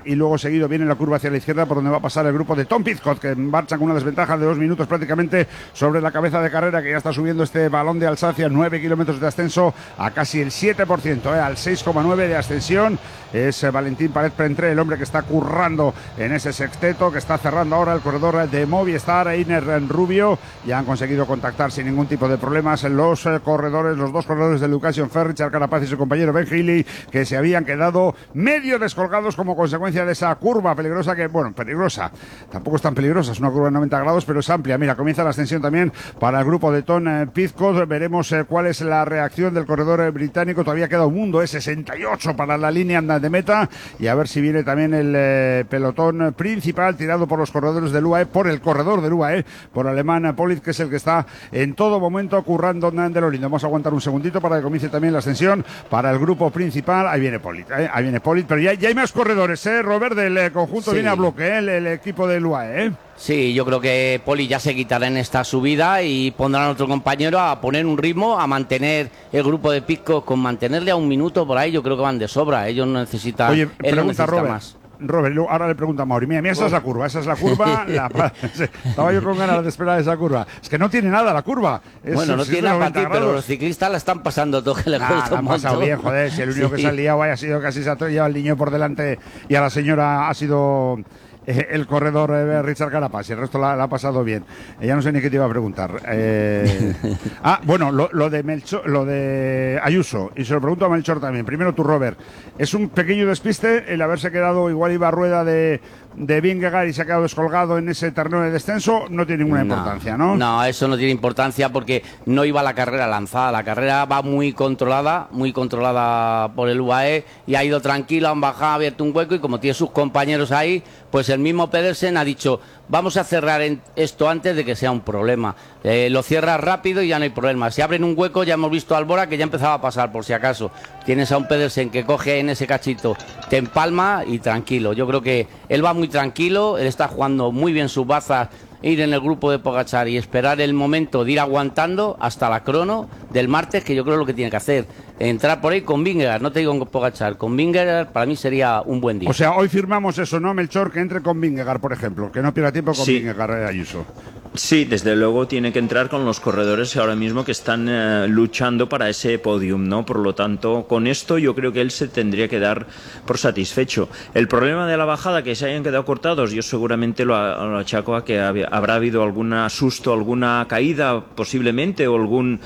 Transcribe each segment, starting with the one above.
y luego seguido viene la curva hacia la izquierda por donde va a pasar el grupo de Tom Pidcock, que marcha con una desventaja de 2 minutos prácticamente sobre la cabeza de carrera, que ya está subiendo este balón de Alsacia, 9 kilómetros de ascenso a casi el 7%, al 6,9 de ascensión. Es Valentín Paret-Pentré el hombre que está currando en ese sexteto, que está cerrando ahora el corredor de Movistar, Einer Rubio. Ya han conseguido contactar sin ningún tipo de problemas los corredores, los dos corredores de Lucas Fer, Richard Carapaz y su compañero Ben Healy, que se habían quedado medio descolgados como consecuencia de esa curva peligrosa, que, bueno, peligrosa, tampoco es tan peligrosa, es una curva de 90 grados, pero es amplia. Mira, comienza la ascensión también para el grupo de Tom Pidcock. Veremos cuál es la reacción del corredor británico. Todavía queda un mundo, 68 para la línea de meta, y a ver si viene también el pelotón principal tirado por los corredores del UAE, por el corredor del UAE, por Alemán Polit, que es el que está en todo momento currando de lo lindo. Vamos a aguantar un segundito para que comience también la ascensión para el grupo principal. Ahí viene Polit, pero ya hay más corredores, Robert, del conjunto. Sí. Viene a bloque, el equipo del UAE, Sí, yo creo que Poli ya se quitará en esta subida y pondrán a otro compañero a poner un ritmo, a mantener el grupo de Pidcock, con mantenerle a un minuto por ahí. Yo creo que van de sobra, ellos no necesitan. Oye, pregunta Robert, ahora le pregunta a Mauri. Mira, esa es la curva, estaba yo con ganas de esperar esa curva. Es que no tiene nada la curva. Bueno, no tiene nada para ti, pero los ciclistas la están pasando todo, que le cuesta un montón. Pasado bien, joder, si el único que se ha liado ha sido casi se ha llevado al niño por delante y a la señora ha sido el corredor Richard Carapaz, y el resto la ha pasado bien. Ya no sé ni qué te iba a preguntar. Bueno, lo de Ayuso, y se lo pregunto a Melchor también. Primero tú, Robert, es un pequeño despiste el haberse quedado, igual iba a rueda de Vingegaard y se ha quedado descolgado en ese terreno de descenso. No tiene ninguna importancia, ¿no? No, eso no tiene importancia porque no iba la carrera lanzada. La carrera va muy controlada por el UAE, y ha ido tranquilo, han bajado, ha abierto un hueco, y como tiene sus compañeros ahí, pues el mismo Pedersen ha dicho: vamos a cerrar esto antes de que sea un problema. Lo cierras rápido y ya no hay problema. Si abren un hueco, ya hemos visto a Albora que ya empezaba a pasar, por si acaso. Tienes a un Pedersen que coge en ese cachito, te empalma y tranquilo. Yo creo que él va muy tranquilo, él está jugando muy bien sus bazas, ir en el grupo de Pogačar y esperar el momento de ir aguantando hasta la crono del martes, que yo creo es lo que tiene que hacer. Entrar por ahí con Vingegaard, no te digo con Pogačar, con Vingegaard para mí sería un buen día. O sea, hoy firmamos eso, ¿no, Melchor? Que entre con Vingegaard, por ejemplo, que no pierda tiempo con Vingegaard, Ayuso. Sí, desde luego tiene que entrar con los corredores ahora mismo que están luchando para ese podium, ¿no? Por lo tanto, con esto yo creo que él se tendría que dar por satisfecho. El problema de la bajada, que se hayan quedado cortados, yo seguramente lo achaco a que habrá habido algún susto, alguna caída posiblemente, o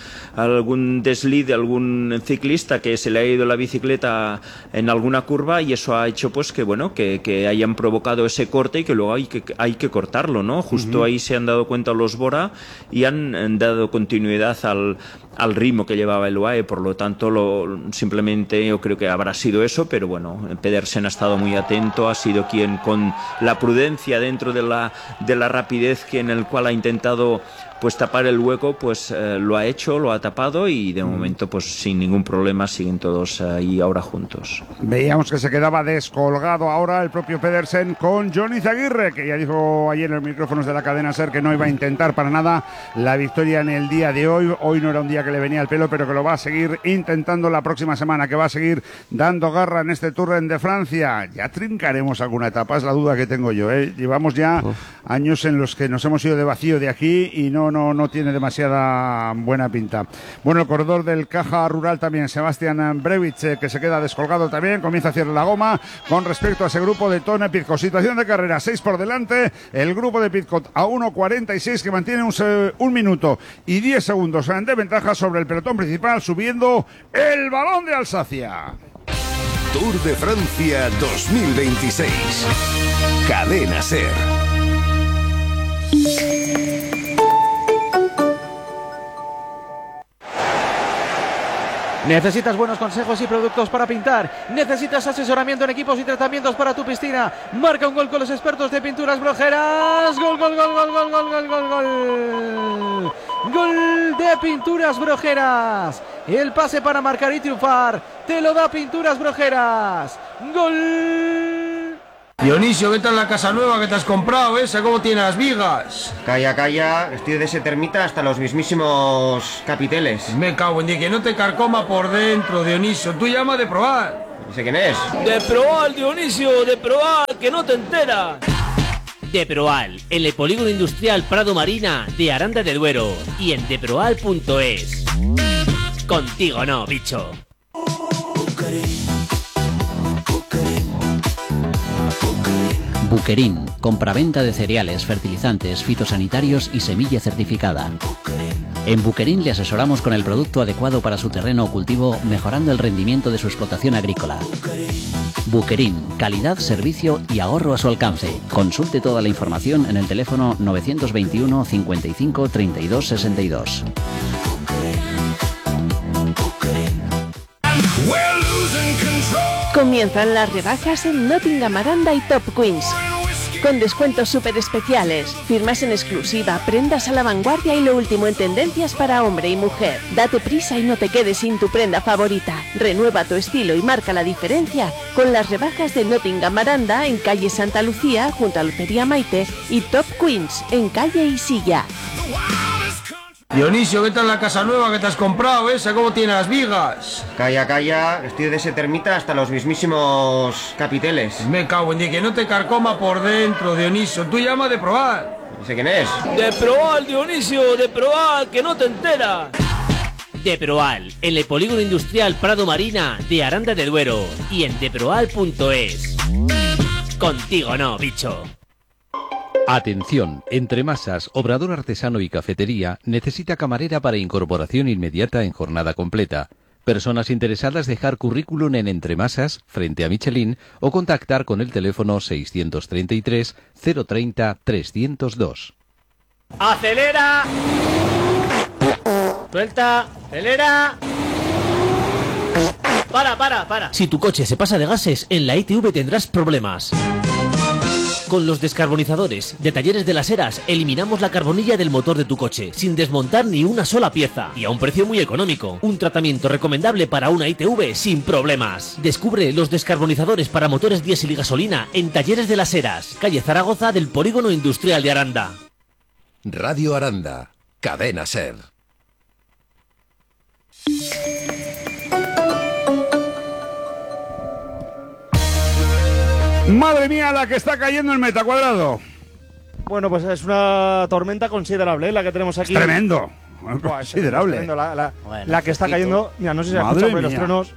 algún desliz de algún ciclista que se le ha ido la bicicleta en alguna curva, y eso ha hecho pues que bueno, que hayan provocado ese corte, y que luego hay que cortarlo, ¿no? Justo ahí se han dado cuenta los Bora y han dado continuidad al ritmo que llevaba el UAE. Por lo tanto, simplemente yo creo que habrá sido eso, pero bueno, Pedersen ha estado muy atento, ha sido quien, con la prudencia dentro de la rapidez en el cual ha intentado pues tapar el hueco, pues lo ha hecho, lo ha tapado, y de momento pues sin ningún problema siguen todos ahí ahora juntos. Veíamos que se quedaba descolgado ahora el propio Pedersen con Johnny Zaguirre, que ya dijo ayer en los micrófonos de la cadena SER que no iba a intentar para nada la victoria en el día de hoy. Hoy no era un día que le venía al pelo, pero que lo va a seguir intentando la próxima semana, que va a seguir dando garra en este Tour de Francia. Ya trincaremos alguna etapa, es la duda que tengo yo, ¿eh? Llevamos ya años en los que nos hemos ido de vacío de aquí y no tiene demasiada buena pinta. Bueno, el corredor del Caja Rural también, Sebastian Brevich, que se queda descolgado también, comienza a hacer la goma con respecto a ese grupo de Tom Pidcock. Situación de carrera, 6 por delante, el grupo de Pidcock a 1.46, que mantiene un minuto y 10 segundos de ventaja sobre el pelotón principal, subiendo el balón de Alsacia. Tour de Francia 2026. Cadena SER. ¿Necesitas buenos consejos y productos para pintar? ¿Necesitas asesoramiento en equipos y tratamientos para tu piscina? Marca un gol con los expertos de Pinturas Brojeras. ¡Gol, gol, gol, gol, gol, gol, gol, gol, gol! ¡Gol de Pinturas Brojeras! El pase para marcar y triunfar te lo da Pinturas Brojeras. ¡Gol! Dionisio, ¿qué tal la casa nueva que te has comprado, esa? ¿Cómo tiene las vigas? Calla, calla, estoy de ese termita hasta los mismísimos capiteles. Me cago en Dios, que no te carcoma por dentro, Dionisio. Tú llama de probar. ¿Ese quién es? De probar, Dionisio, de probar. Proal, que no te enteras. Deproal, en el polígono industrial Prado Marina de Aranda de Duero y en deproal.es. Contigo no, bicho. Buquerín, compraventa de cereales, fertilizantes, fitosanitarios y semilla certificada. En Buquerín le asesoramos con el producto adecuado para su terreno o cultivo, mejorando el rendimiento de su explotación agrícola. Buquerín, calidad, servicio y ahorro a su alcance. Consulte toda la información en el teléfono 921 55 32 62. Comienzan las rebajas en Nottingham Aranda y Top Queens. Con descuentos súper especiales, firmas en exclusiva, prendas a la vanguardia y lo último en tendencias para hombre y mujer. Date prisa y no te quedes sin tu prenda favorita. Renueva tu estilo y marca la diferencia con las rebajas de Nottingham Aranda en calle Santa Lucía junto a Lotería Maite y Top Queens en calle Isilla. Dionisio, ¿qué tal la casa nueva que te has comprado, esa? ¿Cómo tiene las vigas? Calla, calla, estoy de ese termita hasta los mismísimos capiteles. Me cago en ti, que no te carcoma por dentro, Dionisio. Tú llama de probar. No sé quién es. Deproal, Dionisio, Deproal, que no te enteras. Deproal, en el polígono industrial Prado Marina de Aranda de Duero y en deproal.es. Contigo no, bicho. Atención, Entre Masas, Obrador Artesano y Cafetería necesita camarera para incorporación inmediata en jornada completa. Personas interesadas dejar currículum en Entre Masas, frente a Michelin, o contactar con el teléfono 633 030 302. ¡Acelera! Suelta, acelera. Para. Si tu coche se pasa de gases, en la ITV tendrás problemas. Con los descarbonizadores de Talleres de las Heras eliminamos la carbonilla del motor de tu coche sin desmontar ni una sola pieza y a un precio muy económico. Un tratamiento recomendable para una ITV sin problemas. Descubre los descarbonizadores para motores diésel y gasolina en Talleres de las Heras, calle Zaragoza del Polígono Industrial de Aranda. Radio Aranda, Cadena Ser. Madre mía, la que está cayendo en Metacuadrado. Bueno, pues es una tormenta considerable, la que tenemos aquí. Es tremendo. Buah, Considerable. Es tremendo, la que está cayendo. Mira, no sé si se escucha por los truenos.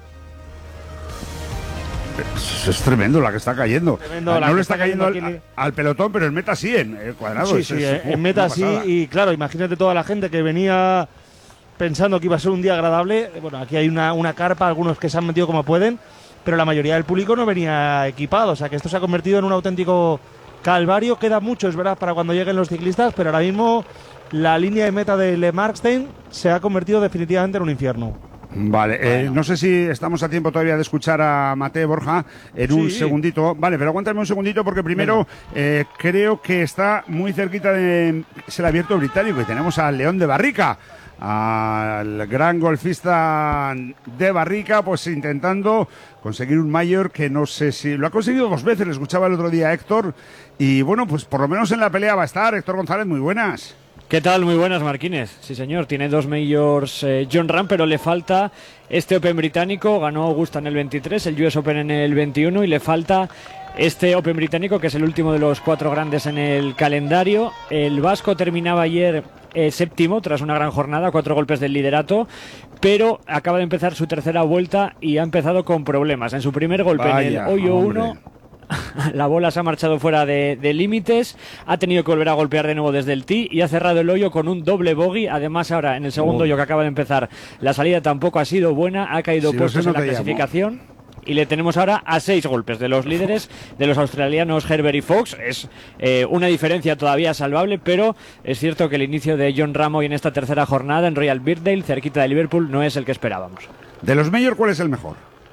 Es tremendo la que está cayendo. Tremendo, no le está cayendo al pelotón, pero en meta sí, en el Cuadrado. Sí, en meta sí. Y claro, imagínate toda la gente que venía pensando que iba a ser un día agradable. Bueno, aquí hay una carpa, algunos que se han metido como pueden, pero la mayoría del público no venía equipado. O sea que esto se ha convertido en un auténtico calvario. Queda mucho, es verdad, para cuando lleguen los ciclistas, pero ahora mismo la línea de meta de Le Markstein se ha convertido definitivamente en un infierno. Vale, bueno. No sé si estamos a tiempo todavía de escuchar a Mateo Borja en un segundito. Vale, pero aguántame un segundito porque primero creo que está muy cerquita de ser abierto británico y tenemos al León de Barrica, al gran golfista de Barrica, pues intentando conseguir un mayor que no sé si lo ha conseguido 2 veces. Le escuchaba el otro día a Héctor y bueno, pues por lo menos en la pelea va a estar. Héctor González, muy buenas. ¿Qué tal? Muy buenas, Marquines. Sí, señor, tiene 2 majors Jon Rahm, pero le falta este Open británico. Ganó Augusta en el 23, el US Open en el 21 y le falta este Open británico, que es el último de los 4 grandes en el calendario. El vasco terminaba ayer séptimo tras una gran jornada, 4 golpes del liderato, pero acaba de empezar su tercera vuelta y ha empezado con problemas. En su primer golpe, en el hoyo 1... la bola se ha marchado fuera de límites, ha tenido que volver a golpear de nuevo desde el tee y ha cerrado el hoyo con un doble bogey. Además, ahora en el segundo hoyo que acaba de empezar, la salida tampoco ha sido buena, ha caído puestos en la clasificación. Y le tenemos ahora a 6 golpes de los líderes, de los australianos Herbert y Fox. Es una diferencia todavía salvable, pero es cierto que el inicio de Jon Rahm hoy en esta tercera jornada en Royal Birkdale, cerquita de Liverpool, no es el que esperábamos. De los majors, ¿cuál es el mejor?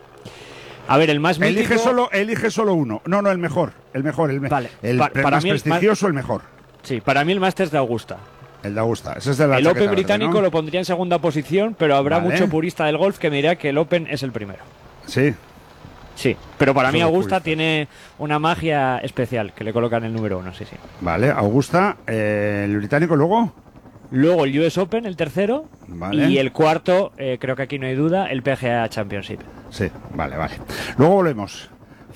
A ver, el más mítico... Elige solo uno. No, el mejor. Vale. El más prestigioso, el mejor. Sí, para mí el Masters de Augusta. El de Augusta. Ese es de la el Open británico, ¿no? Lo pondría en segunda posición, pero habrá mucho purista del golf que me dirá que el Open es el primero. Sí. Sí, pero para mí Augusta tiene una magia especial que le colocan el número 1, sí. Vale, Augusta, el británico luego... Luego el US Open, el tercero, vale. Y el cuarto, creo que aquí no hay duda, el PGA Championship. Sí, vale. Luego volvemos.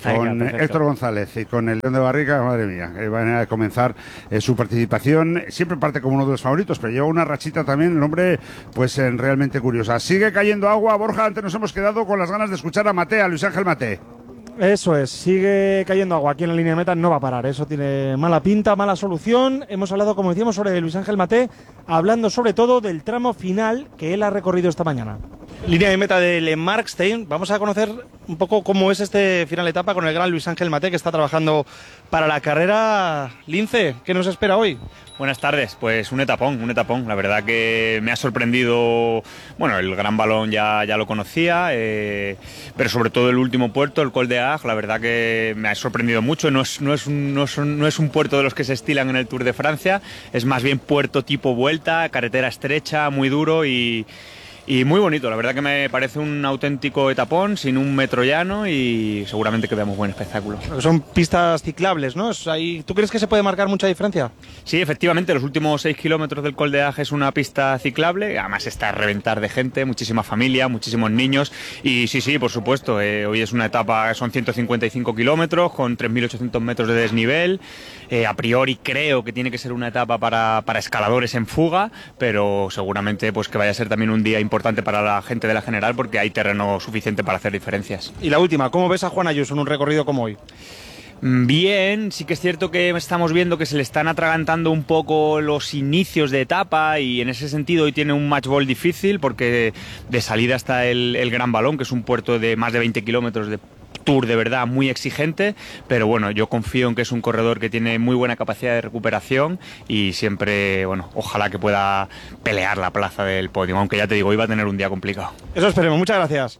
con Héctor González y con el León de Barrica, madre mía, que van a comenzar su participación. Siempre parte como uno de los favoritos, pero lleva una rachita también, el hombre, pues realmente curiosa. Sigue cayendo agua, Borja, antes nos hemos quedado con las ganas de escuchar a Mate, a Luis Ángel Mate. Eso es, sigue cayendo agua aquí en la línea de meta, no va a parar, eso tiene mala pinta, mala solución. Hemos hablado, como decíamos, sobre Luis Ángel Mate, hablando sobre todo del tramo final que él ha recorrido esta mañana. Línea de meta de Le Markstein, vamos a conocer un poco cómo es este final de etapa con el gran Luis Ángel Mate, que está trabajando para la carrera. Lince, ¿qué nos espera hoy? Buenas tardes, pues un etapón, la verdad que me ha sorprendido, bueno, el Gran Balón ya lo conocía, pero sobre todo el último puerto, el Col de Agde, la verdad que me ha sorprendido mucho, no es un puerto de los que se estilan en el Tour de Francia, es más bien puerto tipo vuelta, carretera estrecha, muy duro y muy bonito, la verdad que me parece un auténtico etapón, sin un metro llano y seguramente que veamos buen espectáculo. Son pistas ciclables, ¿no? ¿Tú crees que se puede marcar mucha diferencia? Sí, efectivamente, los últimos 6 kilómetros del Col de Agde es una pista ciclable, además está a reventar de gente, muchísima familia, muchísimos niños y sí, por supuesto, hoy es una etapa, son 155 kilómetros con 3.800 metros de desnivel, a priori creo que tiene que ser una etapa para escaladores en fuga, pero seguramente pues que vaya a ser también un día importante para la gente de la general porque hay terreno suficiente para hacer diferencias. Y la última, ¿cómo ves a Juan Ayuso en un recorrido como hoy? Bien, sí que es cierto que estamos viendo que se le están atragantando un poco los inicios de etapa y en ese sentido hoy tiene un match ball difícil porque de salida está el Gran Balón, que es un puerto de más de 20 kilómetros de Tour de verdad muy exigente, pero bueno, yo confío en que es un corredor que tiene muy buena capacidad de recuperación y siempre, bueno, ojalá que pueda pelear la plaza del podio, aunque ya te digo, iba a tener un día complicado. Eso esperemos, muchas gracias.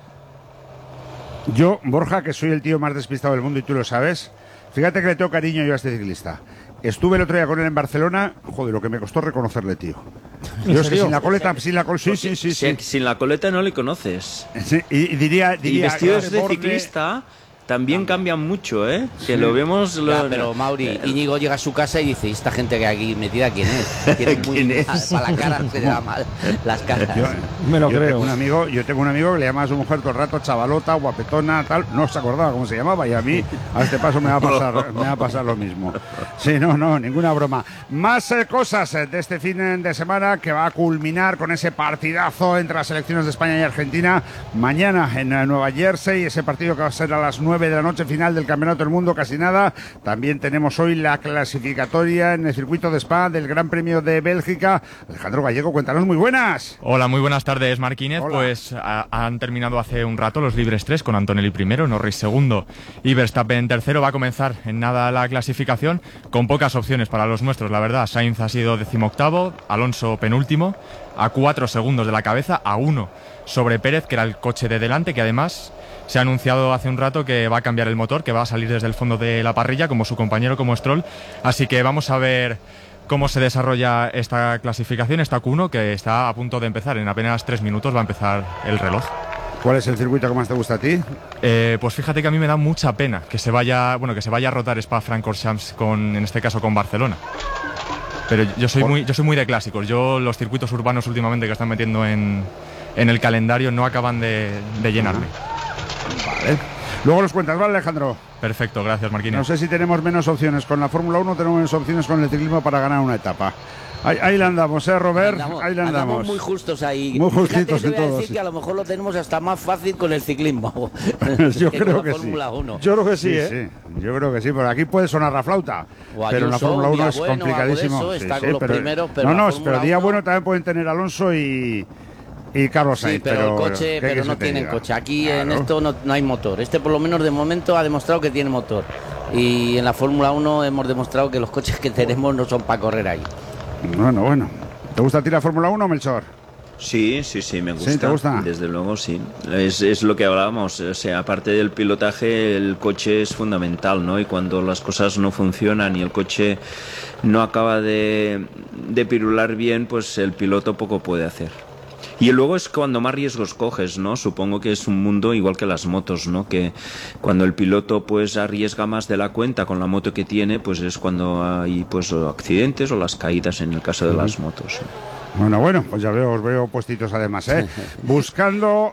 Yo, Borja, que soy el tío más despistado del mundo y tú lo sabes, fíjate que le tengo cariño yo a este ciclista. Estuve el otro día con él en Barcelona, joder, lo que me costó reconocerle, tío. Yo es que sin la coleta, sí. Sin la coleta no le conoces. Sí, y diría y vestidos de ciclista también cambian mucho, ¿eh? Que lo vemos... Pero Mauri, Íñigo llega a su casa y dice, ¿esta gente que hay aquí metida quién es? ¿Quién es? Para la cara se le da mal las caras. Me lo creo. Yo tengo un amigo que le llama a su mujer todo el rato chavalota, guapetona, tal, no se acordaba cómo se llamaba y a mí a este paso me va a pasar lo mismo. Sí, no, ninguna broma. Más cosas de este fin de semana que va a culminar con ese partidazo entre las selecciones de España y Argentina mañana en Nueva Jersey, ese partido que va a ser a las 9 de la noche, final del Campeonato del Mundo, casi nada. También tenemos hoy la clasificatoria en el circuito de Spa del Gran Premio de Bélgica. Alejandro Gallego, cuéntanos, muy buenas. Hola, muy buenas tardes, Marquínez. Hola. Pues han terminado hace un rato los libres 3 con Antonelli primero, Norris segundo y Verstappen tercero. Va a comenzar en nada la clasificación con pocas opciones para los nuestros, la verdad. Sainz ha sido 18º, Alonso penúltimo, a 4 segundos de la cabeza, a 1 sobre Pérez, que era el coche de delante, que además se ha anunciado hace un rato que va a cambiar el motor, que va a salir desde el fondo de la parrilla, como su compañero, como Stroll. Así que vamos a ver cómo se desarrolla esta clasificación, esta Q1, que está a punto de empezar. En apenas 3 minutos va a empezar el reloj. ¿Cuál es el circuito que más te gusta a ti? Pues fíjate que a mí me da mucha pena que se vaya a rotar Spa-Francorchamps en este caso con Barcelona. Pero yo soy muy de clásicos. Los circuitos urbanos últimamente que están metiendo en el calendario no acaban de llenarme. Vale. Luego los cuentas, ¿vale, Alejandro? Perfecto, gracias, Marquínez. No sé si tenemos menos opciones con la Fórmula 1 o tenemos menos opciones con el ciclismo para ganar una etapa. Ahí la andamos, Robert? Ahí la andamos. Andamos muy justos ahí. Muy justitos en todo. Decir que a lo mejor lo tenemos hasta más fácil con el ciclismo. Yo creo que sí. Yo creo que sí, ¿eh? Sí. Yo creo que sí, porque aquí puede sonar la flauta. Pero en la Fórmula 1 es complicadísimo. Pero día bueno también pueden tener Alonso y Carlos Sainz. Sí, pero no tienen coche. Aquí en esto no hay motor. Este por lo menos de momento ha demostrado que tiene motor. Y en la Fórmula 1 hemos demostrado que los coches que tenemos no son para correr ahí. Bueno. ¿Te gusta a ti la Fórmula 1, Melchor? Sí, me gusta. ¿Sí, te gusta? Desde luego, sí. Es lo que hablábamos. O sea, aparte del pilotaje, el coche es fundamental, ¿no? Y cuando las cosas no funcionan y el coche no acaba de pirular bien, pues el piloto poco puede hacer. Y luego es cuando más riesgos coges, ¿no? Supongo que es un mundo igual que las motos, ¿no? Que cuando el piloto pues arriesga más de la cuenta con la moto que tiene, pues es cuando hay pues accidentes o las caídas en el caso de las motos. Bueno, pues ya os veo puestitos además, ¿eh? Buscando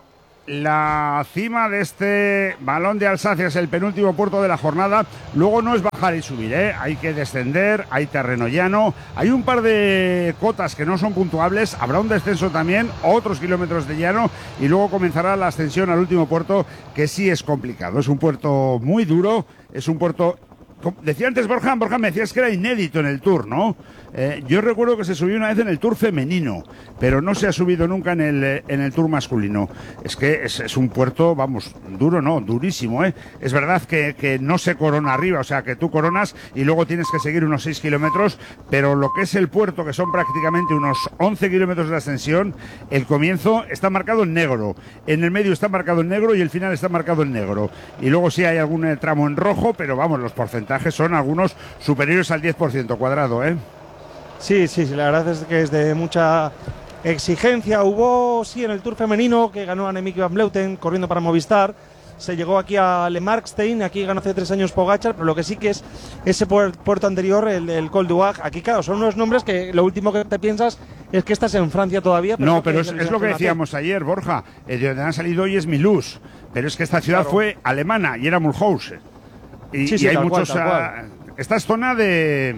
la cima de este Balón de Alsacia, es el penúltimo puerto de la jornada. Luego no es bajar y subir, hay que descender, hay terreno llano, hay un par de cotas que no son puntuables, habrá un descenso también, otros kilómetros de llano y luego comenzará la ascensión al último puerto, que sí es complicado. Es un puerto muy duro, es un puerto... Decía antes Borja me decías que era inédito en el Tour, ¿no? Yo recuerdo que se subió una vez en el Tour femenino, pero no se ha subido nunca en el Tour masculino. Es que es un puerto, vamos, duro, no, durísimo, ¿eh? Es verdad que no se corona arriba, o sea, que tú coronas y luego tienes que seguir unos 6 kilómetros, pero lo que es el puerto, que son prácticamente unos 11 kilómetros de ascensión, el comienzo está marcado en negro, en el medio está marcado en negro y el final está marcado en negro. Y luego sí hay algún tramo en rojo, pero vamos, los porcentajes son algunos superiores al 10% cuadrado, ¿eh? Sí, la verdad es que es de mucha exigencia. Hubo, sí, en el Tour femenino que ganó Annemiek van Vleuten corriendo para Movistar. Se llegó aquí a Le Markstein, aquí ganó hace 3 años Pogačar, pero lo que sí que es ese puerto anterior, el Col d'Huag. Aquí, claro, son unos nombres que lo último que te piensas es que estás en Francia todavía. Pero no, pero es lo que decíamos ayer, Borja. De donde han salido hoy es Mulhouse, pero es que esta ciudad fue alemana y era Mulhouse. Y hay muchos... esta es zona de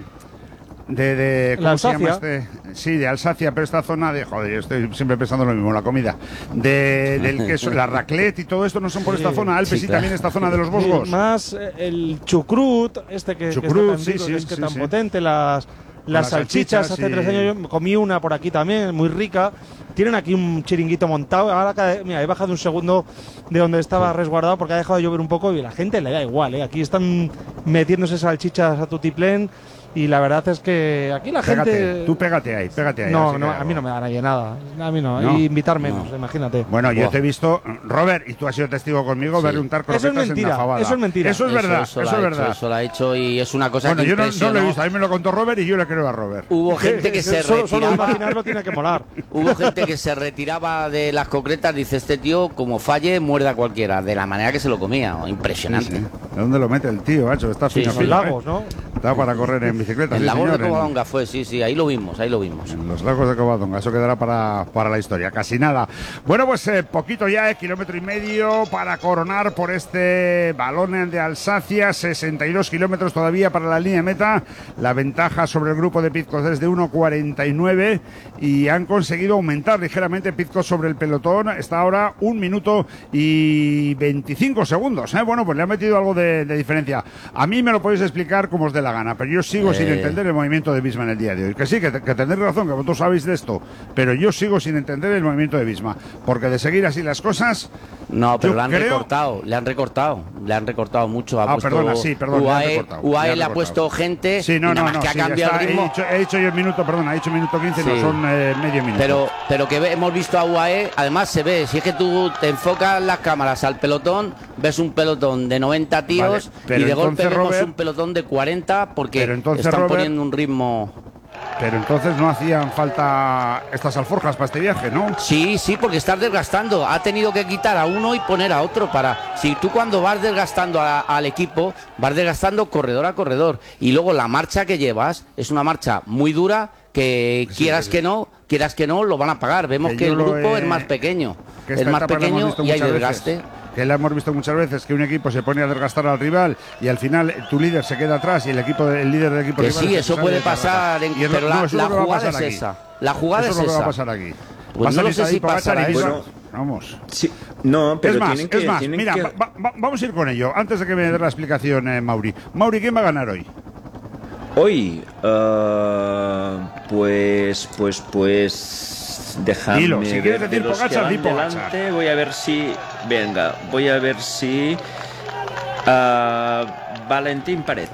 ¿cómo se llama este? Sí, de Alsacia, pero esta zona de... Joder, yo estoy siempre pensando lo mismo, la comida. Del queso, la raclette y todo esto no son por esta zona. Alpes y también esta zona de los Vosgos. Más el chucrut, que está tan potente, las salchichas. Hace 3 años yo comí una por aquí también, muy rica. Tienen aquí un chiringuito montado. Ahora, mira, he bajado un segundo de donde estaba resguardado porque ha dejado de llover un poco y la gente le da igual, Aquí están metiéndose salchichas a tutiplén. Y la verdad es que aquí la gente... Tú pégate ahí. No, a mí no me da nadie nada. A mí no. Y invitar menos, imagínate. Bueno, yo te he visto, Robert, y tú has sido testigo conmigo, verle untar croquetas en la fabada. Eso es mentira. Eso es verdad. Eso lo ha hecho y es una cosa que yo no lo he visto. A mí me lo contó Robert y yo le creo a Robert. Hubo gente que se retiraba... Solo imaginarlo tiene que molar. Hubo gente que se retiraba de las concretas. Dice, este tío, como falle, muerde a cualquiera. De la manera que se lo comía. Impresionante. Sí. ¿De dónde lo mete el tío, macho? Está fino. En los lagos, ¿no? Está para correr en bicicleta. En Lagos de Covadonga fue, sí, ahí lo vimos. En los Lagos de Covadonga, eso quedará para la historia, casi nada. Bueno, pues poquito ya, 1,5 kilómetros para coronar por este Balón de Alsacia, 62 kilómetros todavía para la línea de meta. La ventaja sobre el grupo de Pidcock es de 1,49 y han conseguido aumentar ligeramente Pidcock sobre el pelotón. Está ahora 1 minuto y 25 segundos. Bueno, pues le han metido algo de diferencia. A mí me lo podéis explicar como os dé la gana, pero yo sigo sin entender el movimiento de Visma en el día de hoy. Que sí, que tenéis razón, que vosotros sabéis de esto, pero yo sigo sin entender el movimiento de Visma, porque de seguir así las cosas... No, pero le han recortado mucho. Perdona, UAE le ha puesto gente que ha cambiado el ritmo. He dicho yo el minuto, perdona, he dicho minuto 15, no son medio minuto. Pero que hemos visto a UAE, además se ve, si es que tú te enfocas las cámaras al pelotón, ves un pelotón de 90 tíos y de golpe vemos un pelotón de 40 porque están poniendo un ritmo... Pero entonces no hacían falta estas alforjas para este viaje, ¿no? Sí, porque estás desgastando. Ha tenido que quitar a uno y poner a otro para... Si tú cuando vas desgastando al equipo, vas desgastando corredor a corredor. Y luego la marcha que llevas es una marcha muy dura que quieras que no, lo van a pagar. Vemos que el grupo es más pequeño. Es más pequeño y hay desgaste. Que la hemos visto muchas veces, que un equipo se pone a desgastar al rival y al final tu líder se queda atrás y el líder del equipo rival... Sí, eso puede pasar, pero la jugada es esa. La jugada es esa. Eso es lo que va a pasar aquí. Pues no lo sé si pasará eso. Vamos. Sí, no, pero mira, vamos a ir con ello. Antes de que me dé la explicación, Mauri. Mauri, ¿quién va a ganar hoy? Hoy, pues déjame Dilo, si quieres decir Pogačar, di Pogačar. Voy a ver si Valentín Paret.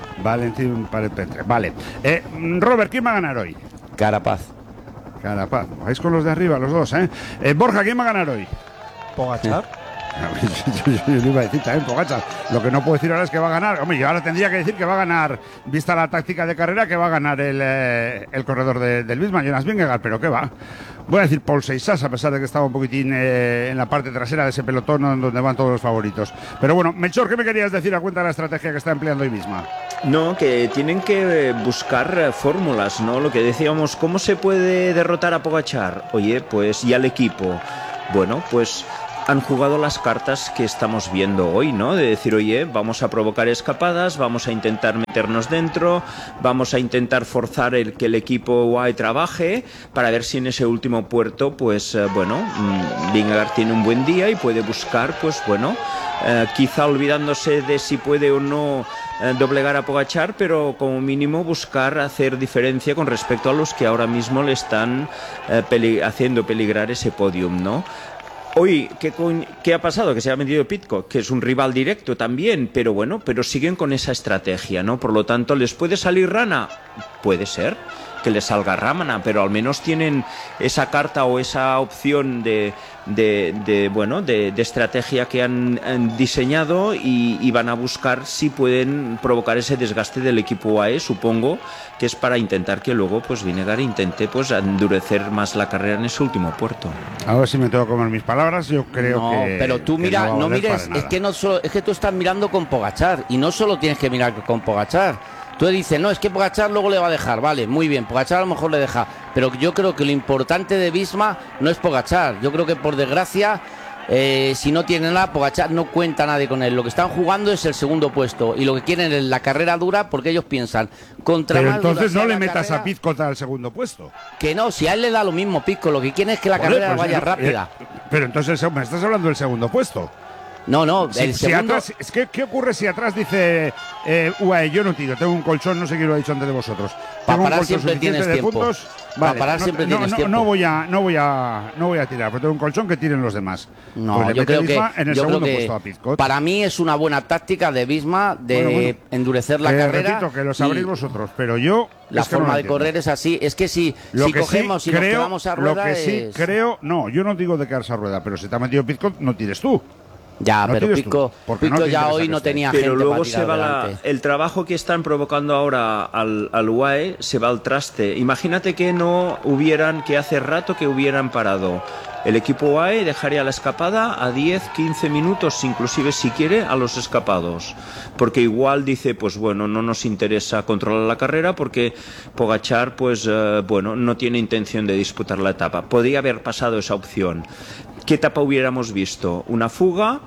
Vale. Robert, ¿quién va a ganar hoy? Carapaz. Vais con los de arriba, los dos, Borja, ¿quién va a ganar hoy? Pogačar. Yo le iba a decir también Pogačar. Lo que no puedo decir ahora es que va a ganar. Hombre, yo ahora tendría que decir que va a ganar, vista la táctica de carrera, que va a ganar el corredor del Visma, Jonas Vingegaard, pero ¿qué va? Voy a decir Paul Seixas, a pesar de que estaba un poquitín en la parte trasera de ese pelotón donde van todos los favoritos. Pero bueno, Melchor, ¿qué me querías decir a cuenta de la estrategia que está empleando hoy Visma? No, que tienen que buscar fórmulas, ¿no? Lo que decíamos, ¿cómo se puede derrotar a Pogačar? Oye, pues y al equipo. Bueno, pues han jugado las cartas que estamos viendo hoy, ¿no? De decir, oye, vamos a provocar escapadas, vamos a intentar meternos dentro, vamos a intentar forzar que el equipo UAE trabaje para ver si en ese último puerto, pues Vingegaard tiene un buen día y puede buscar, pues bueno, quizá olvidándose de si puede o no doblegar a Pogačar, pero como mínimo buscar hacer diferencia con respecto a los que ahora mismo le están haciendo peligrar ese podium, ¿no? Hoy, ¿qué ha pasado? Que se ha metido Pidcock, que es un rival directo también, pero bueno, pero siguen con esa estrategia, ¿no? Por lo tanto, ¿les puede salir rana? Puede ser que les salga rana, pero al menos tienen esa carta o esa opción de estrategia que han diseñado y van a buscar si pueden provocar ese desgaste del equipo UAE, supongo que es para intentar que luego pues Vingegaard intente pues endurecer más la carrera en ese último puerto. A ver si me tengo que comer mis palabras, yo creo no, que... pero tú mira, no mires, es que tú estás mirando con Pogačar y no solo tienes que mirar con Pogačar. Tú dices, no, es que Pogačar luego le va a dejar, vale, muy bien, Pogačar a lo mejor le deja, pero yo creo que lo importante de Visma no es Pogačar, yo creo que por desgracia, si no tiene nada, Pogačar no cuenta nadie con él, lo que están jugando es el segundo puesto y lo que quieren es la carrera dura porque ellos piensan, contra pero más entonces dura no le la metas carrera, a Pidcock al segundo puesto. Que no, si a él le da lo mismo Pidcock, lo que quieren es que la carrera pues vaya rápida. Pero entonces me estás hablando del segundo puesto. No, el segundo... atrás, es que, ¿qué ocurre si atrás dice UAE, yo no tiro, tengo un colchón, no sé quién lo ha dicho antes de vosotros? Para parar siempre tienes tiempo. Puntos, para parar siempre tienes tiempo. No voy a tirar, pero tengo un colchón que tiren los demás. No, pues yo creo que, en el segundo puesto a Pidcock. Para mí es una buena táctica de Visma de endurecer la carrera. Repito, que lo sabréis vosotros, pero yo... La forma de correr es así. Es que si cogemos y nos quedamos a rueda... Lo que sí creo... No, yo no digo de quedarse a rueda, pero si te ha metido Pidcock, no tires tú. Ya, pero Pidcock ya hoy no tenía gente. Pero luego para tirar se va el trabajo que están provocando ahora al UAE se va al traste. Imagínate que que hace rato que hubieran parado. El equipo UAE dejaría la escapada a 10, 15 minutos, inclusive si quiere, a los escapados. Porque igual dice, pues bueno, no nos interesa controlar la carrera porque Pogačar, pues no tiene intención de disputar la etapa. Podría haber pasado esa opción. ¿Qué etapa hubiéramos visto? Una fuga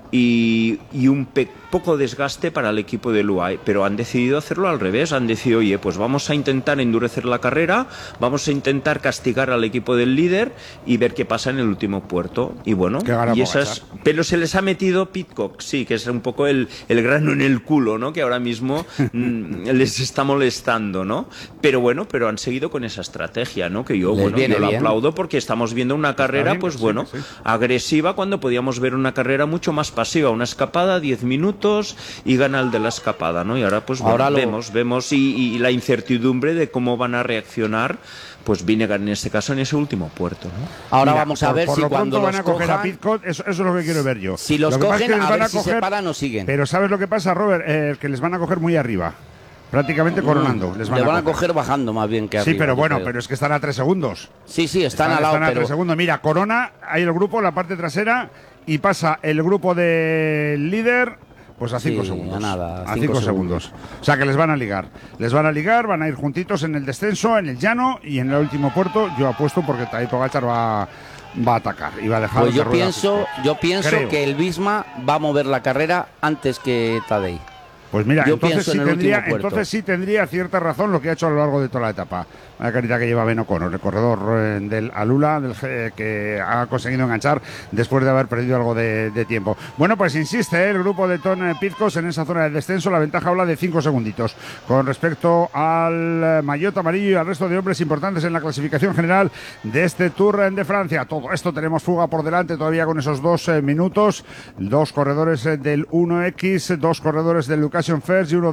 y un poco desgaste para el equipo del UAE, pero han decidido hacerlo al revés, han decidido, oye, pues vamos a intentar endurecer la carrera, vamos a intentar castigar al equipo del líder y ver qué pasa en el último puerto, y bueno, pero se les ha metido Pidcock, sí, que es un poco el grano en el culo, ¿no?, que ahora mismo les está molestando, ¿no?, pero han seguido con esa estrategia, ¿no?, que yo lo aplaudo porque estamos viendo una carrera, agresiva cuando podíamos ver una carrera mucho más pasiva, una escapada, 10 minutos y gana el de la escapada, ¿no? Y ahora pues vemos y la incertidumbre de cómo van a reaccionar pues Vingegaard en este caso en ese último puerto, ¿no? Ahora vamos a ver si cuando van a coger a Pidcock, eso es lo que quiero ver yo. Si los cogen, a ver si se paran o siguen. Pero ¿sabes lo que pasa, Robert? Que les van a coger muy arriba. Prácticamente coronando. Les van a coger bajando más bien que arriba. Sí, pero pero es que están a 3 segundos. Sí, están al lado. Están a 3 segundos. Mira, corona, ahí el grupo, la parte trasera, y pasa el grupo del líder... Pues a 5 segundos. A 5 segundos. O sea que les van a ligar. Van a ir juntitos en el descenso, en el llano y en el último puerto. Yo apuesto porque Tadej Pogačar va a atacar y va a dejar. Pues yo pienso que el Visma va a mover la carrera antes que Tadej. Pues mira, entonces sí tendría cierta razón lo que ha hecho a lo largo de toda la etapa. La carita que lleva Ben O'Connor, el corredor del Alula, que ha conseguido enganchar después de haber perdido algo de tiempo. Bueno, pues insiste el grupo de Tom Pidcock en esa zona de descenso. La ventaja habla de 5 segunditos. Con respecto al maillot amarillo y al resto de hombres importantes en la clasificación general de este Tour de Francia. Todo esto tenemos fuga por delante todavía con esos 2 minutos. 2 corredores del 1X, 2 corredores del Lucasian First y uno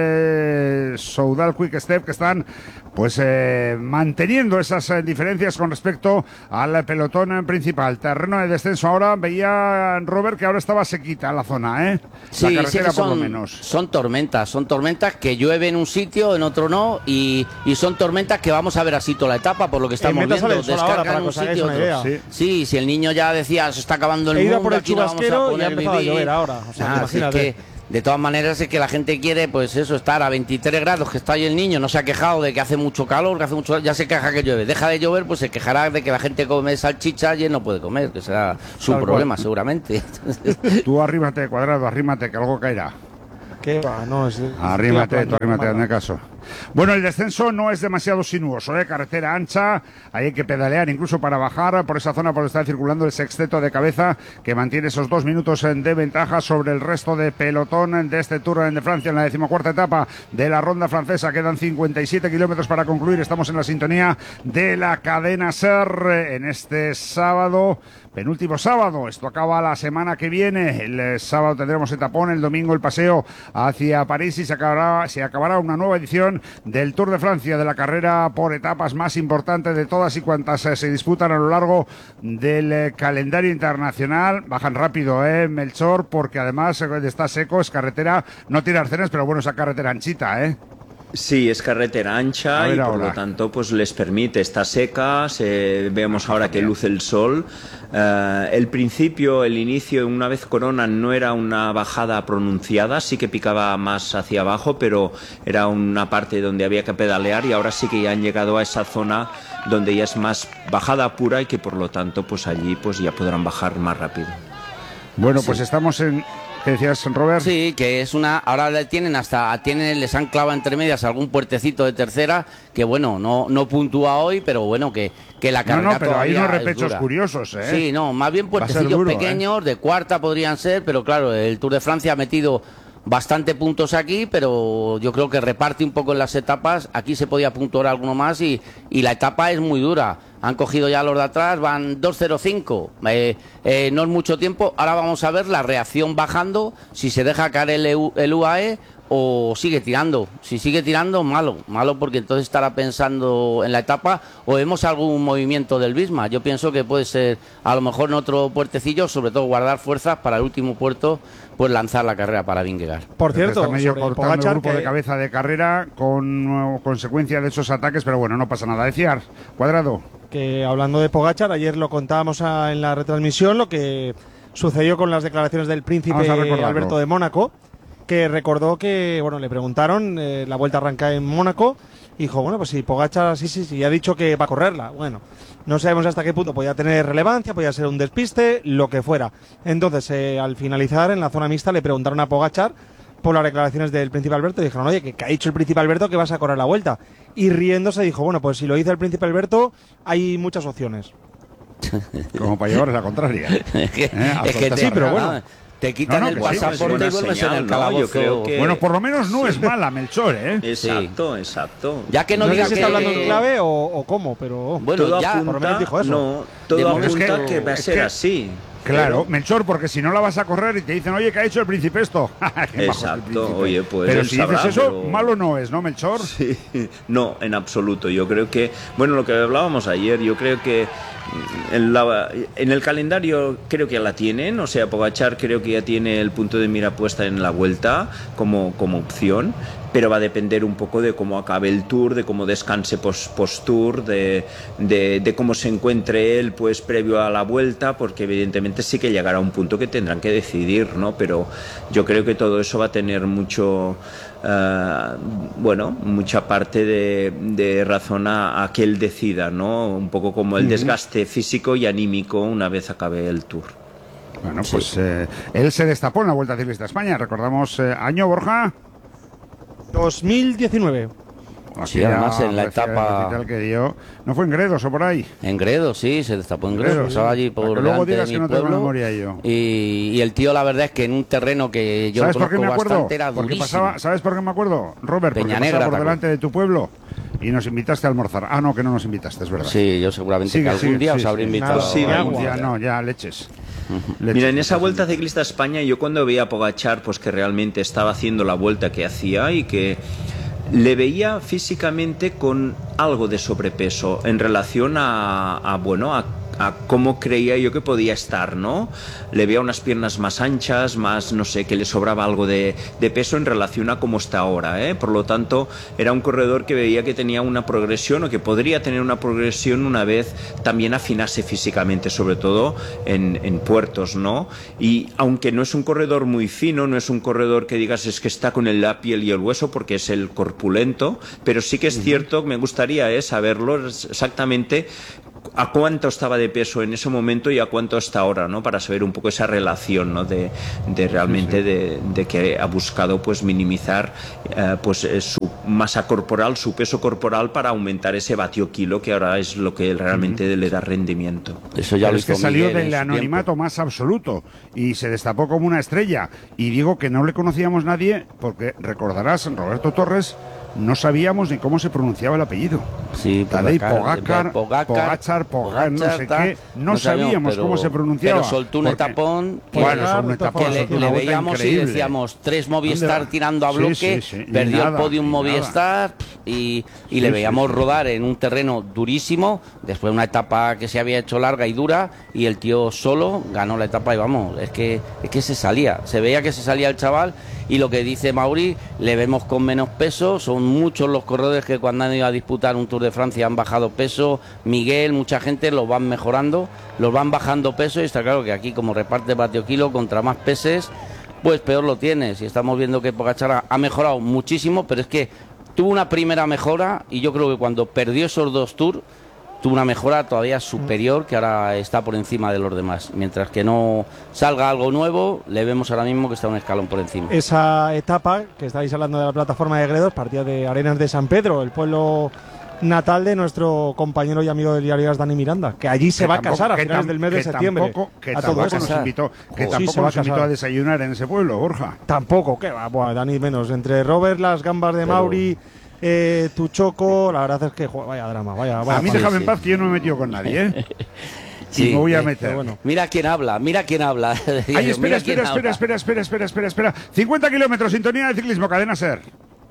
del Soudal Quick Step que están pues manteniendo esas diferencias con respecto al pelotón principal. Terreno de descenso ahora, veía Robert que ahora estaba sequita la zona, ¿eh? Sí, la carretera por lo menos. Son tormentas que llueve en un sitio, en otro no, y son tormentas que vamos a ver así toda la etapa, por lo que estamos viendo. Descargan un sitio otro. Sí, si el niño ya decía, se está acabando el mundo, por el aquí no vamos a poner y ha empezado a llover ahora. O sea, imagínate. De todas maneras es que la gente quiere, pues eso, estar a 23 grados, que está ahí el niño, no se ha quejado de que hace mucho calor, ya se queja que llueve. Deja de llover, pues se quejará de que la gente come salchicha y él no puede comer, que será su problema seguramente. Tú arrímate, Cuadrado, arrímate, que algo caerá. ¿Qué va? No, es... Arrímate, tú arrímate, hazme caso. Bueno, el descenso no es demasiado sinuoso, carretera ancha, ahí hay que pedalear incluso para bajar por esa zona por donde está circulando el sexteto de cabeza, que mantiene esos 2 minutos de ventaja sobre el resto de pelotón de este Tour de Francia en la 14ª etapa de la ronda francesa. Quedan 57 kilómetros para concluir, estamos en la sintonía de la cadena SER en este sábado, penúltimo sábado. Esto acaba la semana que viene, el sábado tendremos etapón, el domingo el paseo hacia París y se acabará una nueva edición del Tour de Francia, de la carrera por etapas más importante de todas y cuantas se disputan a lo largo del calendario internacional. Bajan rápido, Melchor, porque además está seco, es carretera, no tiene arcenes, pero bueno, esa carretera anchita, Sí, es carretera ancha y por lo tanto pues les permite, está seca, vemos ahora que luce el sol. El inicio, una vez coronan, no era una bajada pronunciada, sí que picaba más hacia abajo, pero era una parte donde había que pedalear y ahora sí que ya han llegado a esa zona donde ya es más bajada pura y que por lo tanto pues allí pues ya podrán bajar más rápido. Bueno, pues estamos en... ¿Qué decías, Robert? Sí, que es ahora les han clavado entre medias algún puertecito de tercera, que bueno, no puntúa hoy, pero bueno, que la carrera No, pero hay unos repechos dura. Curiosos, Sí, no, más bien puertecillos pequeños, de cuarta podrían ser, pero claro, el Tour de Francia ha metido bastante puntos aquí, pero yo creo que reparte un poco en las etapas. Aquí se podía puntuar alguno más y la etapa es muy dura. Han cogido ya los de atrás, van 2.05, no es mucho tiempo. Ahora vamos a ver la reacción bajando, si se deja caer el UAE o sigue tirando. Si sigue tirando, malo porque entonces estará pensando en la etapa o vemos algún movimiento del Visma. Yo pienso que puede ser a lo mejor en otro puertecillo, sobre todo guardar fuerzas para el último puerto, pues lanzar la carrera para Vingegaard. Por cierto, está medio cortando Pogačar, el grupo de cabeza de carrera con consecuencia de esos ataques, pero bueno, no pasa nada. Decía Cuadrado que hablando de Pogačar, ayer lo contábamos en la retransmisión, lo que sucedió con las declaraciones del príncipe Alberto de Mónaco, que recordó que, bueno, le preguntaron, la vuelta arranca en Mónaco, y dijo, bueno, pues si Pogačar sí, ha dicho que va a correrla. Bueno, no sabemos hasta qué punto podía tener relevancia, podía ser un despiste, lo que fuera. Entonces, al finalizar, en la zona mixta, le preguntaron a Pogačar por las declaraciones del príncipe Alberto y dijeron, oye, que ha dicho el príncipe Alberto que vas a correr la vuelta. Y riéndose dijo, bueno, pues si lo dice el príncipe Alberto, hay muchas opciones. Como para llevar la contraria. Es que sí, pero bueno, te quitan el pasaporte y vuelves en el calabozo. Yo creo que... Bueno, por lo menos no es mala, Melchor, Exacto. Ya que no digas si está hablando en clave o cómo, pero bueno, todo ya apunta, por lo menos dijo eso. No, todo apunta que va a ser así. Claro, Melchor, porque si no la vas a correr y te dicen, oye, ¿qué ha hecho el príncipe esto? Exacto, oye, pues pero él si sabrá, dices eso, pero... malo no es, ¿no, Melchor? Sí, no, en absoluto. Yo creo que, bueno, lo que hablábamos ayer, yo creo que en el calendario creo que ya la tienen, o sea, Pogačar creo que ya tiene el punto de mira puesta en la vuelta como opción, pero va a depender un poco de cómo acabe el Tour, de cómo descanse post-Tour, de cómo se encuentre él pues previo a la vuelta, porque evidentemente sí que llegará a un punto que tendrán que decidir, ¿no? Pero yo creo que todo eso va a tener mucha parte de razón a que él decida, ¿no? Un poco como el desgaste físico y anímico una vez acabe el Tour. Bueno, pues él se destapó en la Vuelta Ciclista a España. Recordamos año, Borja. 2019. Sí, además en la etapa que dio, ¿no fue en Gredos o por ahí? En Gredos, sí, se destapó en Gredos, pasaba allí por luego delante digas de que mi no tengo pueblo, memoria yo. Y el tío, la verdad es que en un terreno que yo conozco bastante, era durísimo. ¿Sabes por qué me acuerdo, Robert? Porque pasaba por delante de tu pueblo y nos invitaste a almorzar. Ah, no, que no nos invitaste, es verdad. Sí, yo seguramente que algún día os habré invitado. Algún día no, ya leches. Mira, en esa Vuelta Ciclista a España, yo cuando veía a Pogačar, pues que realmente estaba haciendo la vuelta que hacía y que le veía físicamente con algo de sobrepeso en relación a a cómo creía yo que podía estar, ¿no? Le veía unas piernas más anchas, más, no sé, que le sobraba algo de peso en relación a cómo está ahora, ¿eh? Por lo tanto, era un corredor que veía que tenía una progresión o que podría tener una progresión una vez también afinase físicamente, sobre todo en puertos, ¿no? Y aunque no es un corredor muy fino, no es un corredor que digas es que está con la piel y el hueso porque es el corpulento, pero sí que es cierto, me gustaría saberlo exactamente a cuánto estaba de peso en ese momento y a cuánto está ahora, ¿no? Para saber un poco esa relación, ¿no? de realmente de que ha buscado pues minimizar su masa corporal, su peso corporal para aumentar ese vatio kilo que ahora es lo que realmente le da rendimiento. Eso ya lo es que salió del anonimato más absoluto y se destapó como una estrella. Y digo que no le conocíamos nadie porque recordarás, Roberto Torres, no sabíamos ni cómo se pronunciaba el apellido. Sí, Tadej Pogačar, no sé qué. No sabíamos cómo se pronunciaba. Pero soltó un etapón que le veíamos y decíamos 3 Movistar tirando a bloque, perdió el podium Movistar y le veíamos rodar en un terreno durísimo, después de una etapa que se había hecho larga y dura, y el tío solo ganó la etapa y vamos, es que se veía que se salía el chaval. Y lo que dice Mauri, le vemos con menos peso, son muchos los corredores que cuando han ido a disputar un Tour de Francia han bajado peso, Miguel, mucha gente los van mejorando, los van bajando peso y está claro que aquí como reparte vatio kilo, contra más peses, pues peor lo tienes. Y estamos viendo que Pogačar ha mejorado muchísimo, pero es que tuvo una primera mejora y yo creo que cuando perdió esos 2 Tours, tuvo una mejora todavía superior que ahora está por encima de los demás. Mientras que no salga algo nuevo, le vemos ahora mismo que está un escalón por encima. Esa etapa que estáis hablando de la plataforma de Gredos partía de Arenas de San Pedro, el pueblo natal de nuestro compañero y amigo del diario Dani Miranda, que allí se va a casar a finales del mes de septiembre. Tampoco nos invitó a desayunar en ese pueblo, Borja. Tampoco, que va, bueno, Dani menos. Entre Robert, las gambas de Mauri, tu choco, la verdad es que vaya drama, vaya a mí déjame en paz que yo no me he metido con nadie, ¿eh? Sí, me voy a meter. Bueno. Mira quién habla. Ay, espera. 50 kilómetros, sintonía de ciclismo, Cadena SER.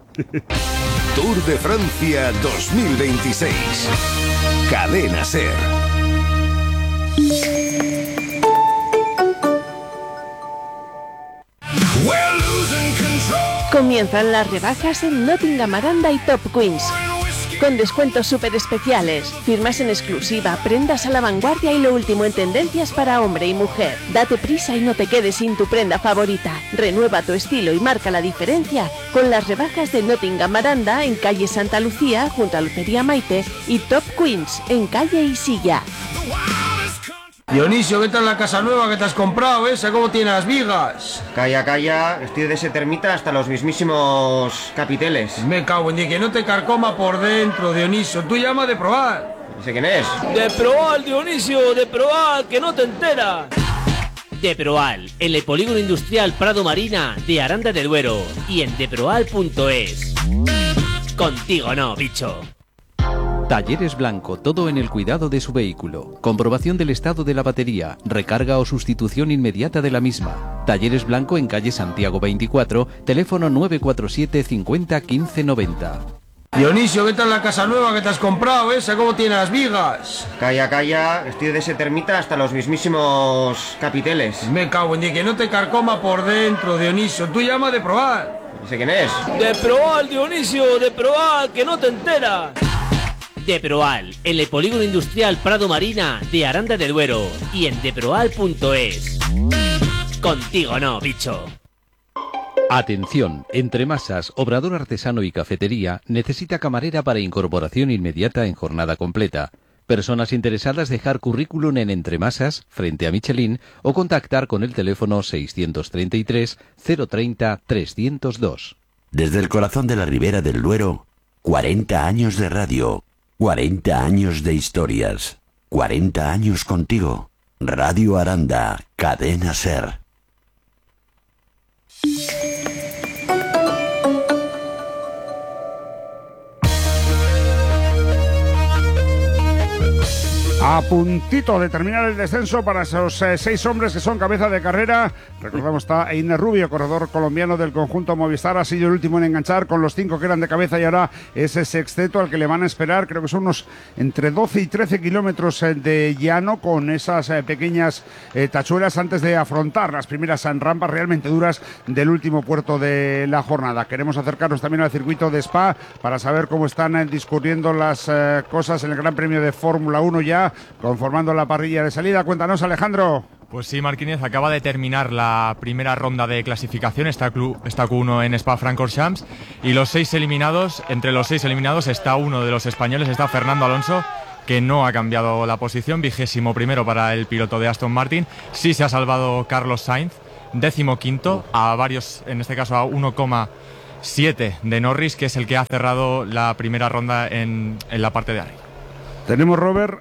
Tour de Francia 2026. Cadena SER. Comienzan las rebajas en Nottingham Aranda y Top Queens. Con descuentos súper especiales, firmas en exclusiva, prendas a la vanguardia y lo último en tendencias para hombre y mujer. Date prisa y no te quedes sin tu prenda favorita. Renueva tu estilo y marca la diferencia con las rebajas de Nottingham Aranda en calle Santa Lucía junto a Lucería Maite y Top Queens en calle Isilla. Dionisio, ¿qué tal la casa nueva que te has comprado? ¿Esa cómo tiene las vigas? Calla, estoy de ese termita hasta los mismísimos capiteles. Me cago en Dios, que no te carcoma por dentro, Dionisio. Tú llama de probar. ¿Ese quién es? De probar, Dionisio, de probar, que no te enteras. Deproal, en el polígono industrial Prado Marina de Aranda de Duero y en deproal.es. Contigo no, bicho. Talleres Blanco, todo en el cuidado de su vehículo. Comprobación del estado de la batería, recarga o sustitución inmediata de la misma. Talleres Blanco en calle Santiago 24, teléfono 947 50 15 90. Dionisio, ¿qué tal la casa nueva que te has comprado? ¿Esa cómo tiene las vigas? Calla, estoy de ese termita hasta los mismísimos capiteles. Me cago en Dios, que no te carcoma por dentro, Dionisio. Tú llama de probar. ¿Ese quién es? De probar, Dionisio, de probar, que no te enteras. Deproal, en el polígono industrial Prado Marina de Aranda de Duero y en deproal.es. Contigo no, bicho. Atención, Entre Masas, Obrador Artesano y Cafetería necesita camarera para incorporación inmediata en jornada completa. Personas interesadas dejar currículum en Entre Masas, frente a Michelin, o contactar con el teléfono 633 030 302. Desde el corazón de la Ribera del Duero, 40 años de radio. 40 años de historias, 40 años contigo. Radio Aranda, Cadena SER. A puntito de terminar el descenso para esos 6 hombres que son cabeza de carrera. Recordamos, está Einer Rubio, corredor colombiano del conjunto Movistar. Ha sido el último en enganchar con los 5 que eran de cabeza y ahora ese sexteto al que le van a esperar. Creo que son unos entre 12 y 13 kilómetros de llano con esas pequeñas tachuelas antes de afrontar las primeras rampas realmente duras del último puerto de la jornada. Queremos acercarnos también al circuito de Spa para saber cómo están discurriendo las cosas en el Gran Premio de Fórmula 1 ya, conformando la parrilla de salida. Cuéntanos, Alejandro. Pues sí, Marquínez, acaba de terminar la primera ronda de clasificación, está Q1 en Spa-Francorchamps, y los 6 eliminados, entre los 6 eliminados está uno de los españoles, está Fernando Alonso, que no ha cambiado la posición, 21º para el piloto de Aston Martin. Sí se ha salvado Carlos Sainz, 15º, a varios, en este caso a 1,7 de Norris, que es el que ha cerrado la primera ronda en la parte de arriba. Tenemos, Robert,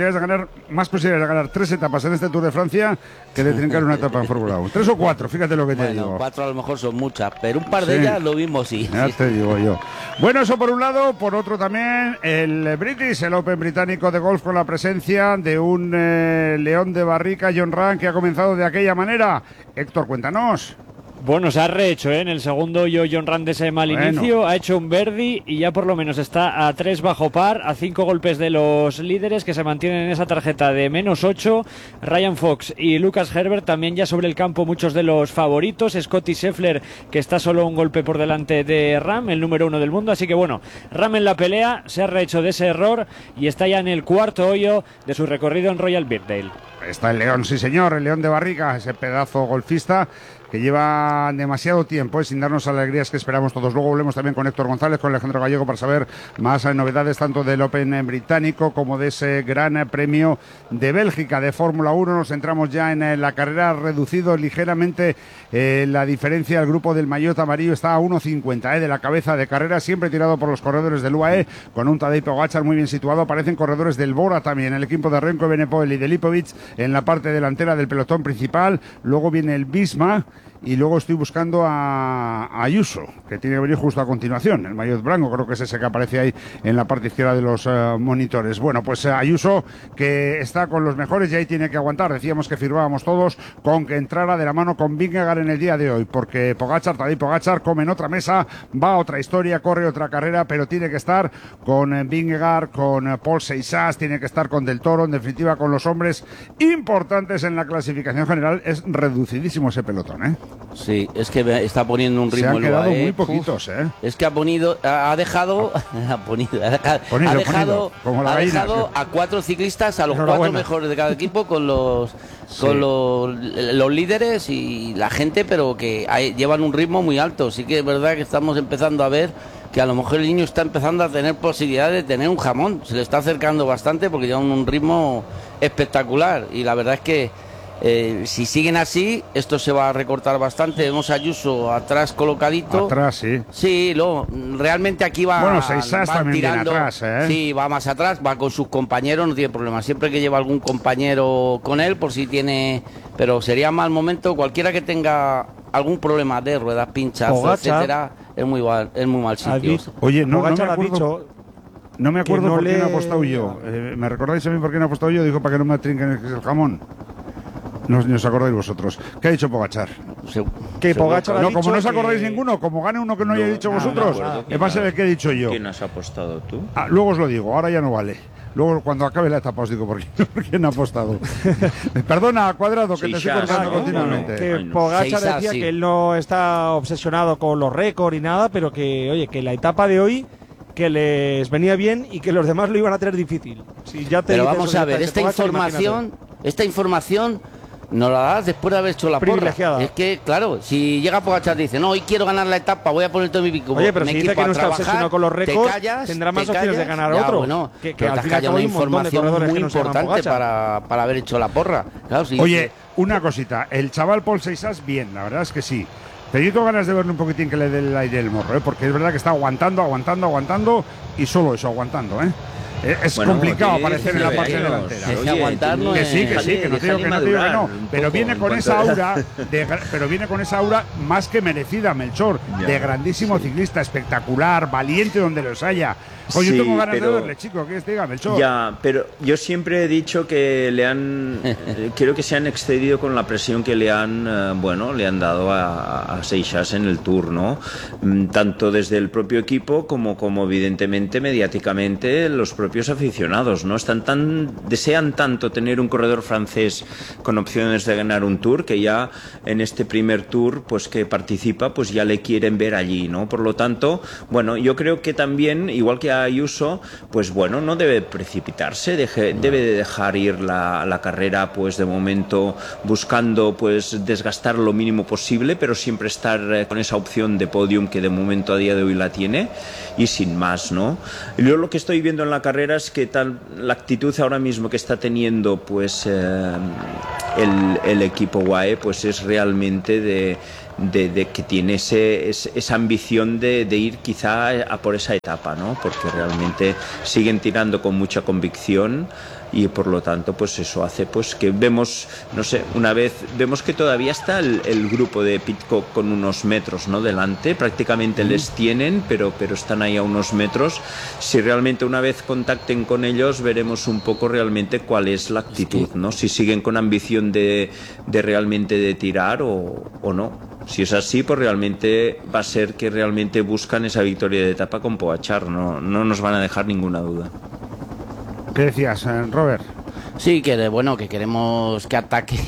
más posibilidades de ganar 3 etapas en este Tour de Francia que de trincar una etapa en Fórmula 1. 3 o 4, fíjate lo que te digo. 4 a lo mejor son muchas, pero un par de ellas lo mismo sí. Ya te digo yo. Bueno, eso por un lado. Por otro también el British, el Open británico de golf, con la presencia de un león de barrica, Jon Rahm, que ha comenzado de aquella manera. Héctor, cuéntanos. Bueno, se ha rehecho, en el segundo Jon Rahm de ese mal inicio, ha hecho un birdie y ya por lo menos está a 3 bajo par, a 5 golpes de los líderes que se mantienen en esa tarjeta de -8. Ryan Fox y Lucas Herbert también ya sobre el campo, muchos de los favoritos. Scottie Scheffler, que está solo un golpe por delante de Rahm, el número 1 del mundo. Así que bueno, Rahm en la pelea, se ha rehecho de ese error y está ya en el cuarto hoyo de su recorrido en Royal Birkdale. Está el león, sí señor, el león de barrica, ese pedazo golfista que lleva demasiado tiempo sin darnos alegrías que esperamos todos. Luego volvemos también con Héctor González, con Alejandro Gallego, para saber más novedades tanto del Open británico como de ese Gran Premio de Bélgica de Fórmula 1. Nos centramos ya en la carrera, reducido ligeramente la diferencia. El grupo del maillot amarillo está a 1.50 de la cabeza de carrera, siempre tirado por los corredores del UAE, con un Tadej Pogačar muy bien situado. Aparecen corredores del Bora también, el equipo de Remco Evenepoel y de Lipovic en la parte delantera del pelotón principal. Luego viene el Visma y luego estoy buscando a Ayuso, que tiene que venir justo a continuación, el maillot blanco, creo que es ese que aparece ahí en la parte izquierda de los monitores. Bueno, pues Ayuso, que está con los mejores y ahí tiene que aguantar. Decíamos que firmábamos todos con que entrara de la mano con Vingegaard en el día de hoy, porque Tadej Pogačar come en otra mesa, va a otra historia, corre otra carrera, pero tiene que estar con Vingegaard, con Paul Seixas, tiene que estar con Del Toro, en definitiva con los hombres importantes en la clasificación general. Es reducidísimo ese pelotón, ¿eh? Sí, es que está poniendo un ritmo. Se han quedado muy poquitos, ¿eh? Es que ha dejado a 4 ciclistas, a los 4 mejores de cada equipo, con los líderes y la gente, pero que llevan un ritmo muy alto. Sí que es verdad que estamos empezando a ver que a lo mejor el niño está empezando a tener posibilidad de tener un jamón. Se le está acercando bastante porque llevan un ritmo espectacular y la verdad es que si siguen así, esto se va a recortar bastante. Vemos a Ayuso atrás colocadito. Atrás, sí. Sí, realmente aquí va. Bueno, Seixas también tirando, viene atrás, ¿eh? Sí, va más atrás, va con sus compañeros, no tiene problema. Siempre que lleva algún compañero con él, por si tiene. Pero sería mal momento, cualquiera que tenga algún problema de ruedas, pinchas, etcétera, es muy mal sitio. Oye, no me acuerdo por qué no he apostado yo. ¿Me recordáis a mí por qué no he apostado yo? Dijo para que no me trinquen el jamón. No os acordáis vosotros. ¿Qué ha dicho Pogačar? Que Pogačar ha dicho como no os acordáis ninguno, como gane uno que no haya dicho vosotros, va a ser el que he dicho yo. ¿Quién has apostado tú? Luego os lo digo, ahora ya no vale. Luego, cuando acabe la etapa, os digo por quién ha apostado. Perdona, Cuadrado, que te estoy cortando continuamente. Que Pogačar decía que él no está obsesionado con los récords y nada, pero que, oye, que la etapa de hoy que les venía bien y que los demás lo iban a tener difícil. Pero vamos a ver, esta información nos la das después de haber hecho la porra. Es que, claro, si llega Pogačar y dice, no, hoy quiero ganar la etapa, voy a poner todo mi equipo. Oye, pero si dice que no está obsesionado con los récords, tendrá más opciones de ganar otro. Bueno, que al final hay una información muy importante para haber hecho la porra. Claro, oye, una cosita, el chaval Paul Seixas, bien, la verdad es que sí. Pero yo tengo ganas de verle un poquitín que le dé el aire del morro, porque es verdad que está aguantando y solo eso, aguantando, ¿eh? Es complicado aparecer en la parte delantera. Que sí, que no te digo que no, pero viene con esa aura, más que merecida, Melchor, de grandísimo ciclista, espectacular, valiente donde los haya. Pues yo tengo ganas pero... de verle, chico, que diga Melchor. Ya, pero yo siempre he dicho que le han... creo que se han excedido con la presión que le han dado a Seixas en el Tour, ¿no? Tanto desde el propio equipo como evidentemente mediáticamente los propios aficionados, ¿no? Desean tanto tener un corredor francés con opciones de ganar un Tour que ya en este primer Tour pues que participa pues ya le quieren ver allí, ¿no? Por lo tanto, bueno, yo creo que también, igual que a Ayuso, pues bueno, no debe precipitarse, debe de dejar ir la carrera pues de momento buscando pues desgastar lo mínimo posible, pero siempre estar con esa opción de podium que de momento a día de hoy la tiene y sin más, ¿no? Yo lo que estoy viendo en la carrera es que la actitud ahora mismo que está teniendo pues el equipo UAE pues es realmente de que tiene esa ambición de ir quizá a por esa etapa, ¿no? Porque realmente siguen tirando con mucha convicción y por lo tanto pues eso hace pues que vemos, no sé, una vez vemos que todavía está el grupo de Pidcock con unos metros, ¿no? Delante, prácticamente les tienen, pero están ahí a unos metros. Si realmente una vez contacten con ellos veremos un poco realmente cuál es la actitud, ¿no? Si siguen con ambición de realmente de tirar o no. Si es así, pues realmente va a ser que realmente buscan esa victoria de etapa con Pogačar, no nos van a dejar ninguna duda. ¿Qué decías, Robert? Sí, que queremos que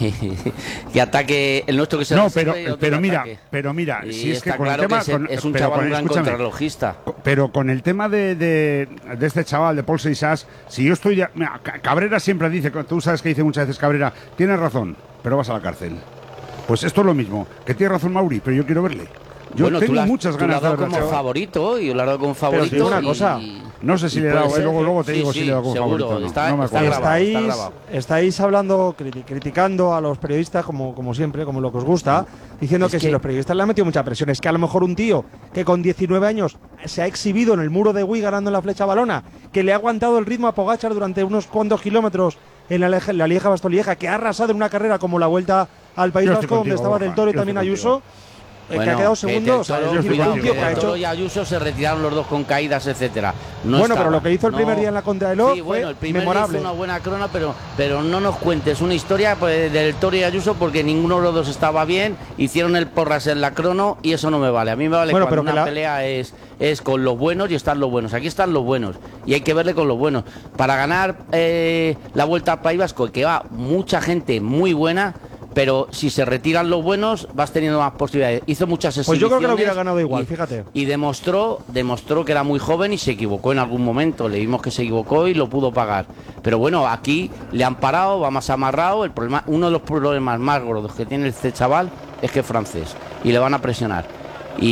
ataque el nuestro que se no, pero mira, y si es que con claro el tema que es un chaval gran contrarrelojista. Pero con el tema de este chaval de Paul Seixas, si yo estoy Cabrera siempre dice, tú sabes que dice muchas veces Cabrera, tienes razón, pero vas a la cárcel. Pues esto es lo mismo, que tiene razón Mauri, pero yo quiero verle. Yo tengo muchas ganas de verlo. Como favorito, y yo lo he dado como favorito. Pero una cosa, no sé si le he dado, luego te digo si le he dado como favorito. No me acuerdo. Estáis hablando, criticando a los periodistas, como siempre, como lo que os gusta, diciendo que si los periodistas le han metido mucha presión. Es que a lo mejor un tío que con 19 años se ha exhibido en el muro de Huy ganando en la Flecha Valona, que le ha aguantado el ritmo a Pogačar durante unos cuantos kilómetros en la Lieja-Bastogne-Lieja, que ha arrasado en una carrera como la Vuelta al País Vasco, donde estaba Del Toro y también Ayuso, que ha quedado segundo. Toro y Ayuso se retiraron los dos con caídas, etcétera. Pero lo que hizo el primer día en la Contrarreloj fue el primer memorable. Hizo una buena crona, pero no nos cuentes una historia pues, del Toro y Ayuso, porque ninguno de los dos estaba bien, hicieron el porras en la crono y eso no me vale. A mí me vale cuando una pelea es con los buenos y están los buenos. Aquí están los buenos y hay que verle con los buenos. Para ganar la Vuelta al País Vasco, que va mucha gente muy buena, pero si se retiran los buenos vas teniendo más posibilidades. Hizo muchas exhibiciones. Pues yo creo que lo hubiera ganado igual, fíjate. Y demostró que era muy joven y se equivocó en algún momento. Le vimos que se equivocó y lo pudo pagar. Pero bueno, aquí le han parado, va más amarrado. El problema, uno de los problemas más gordos que tiene este chaval es que es francés y le van a presionar.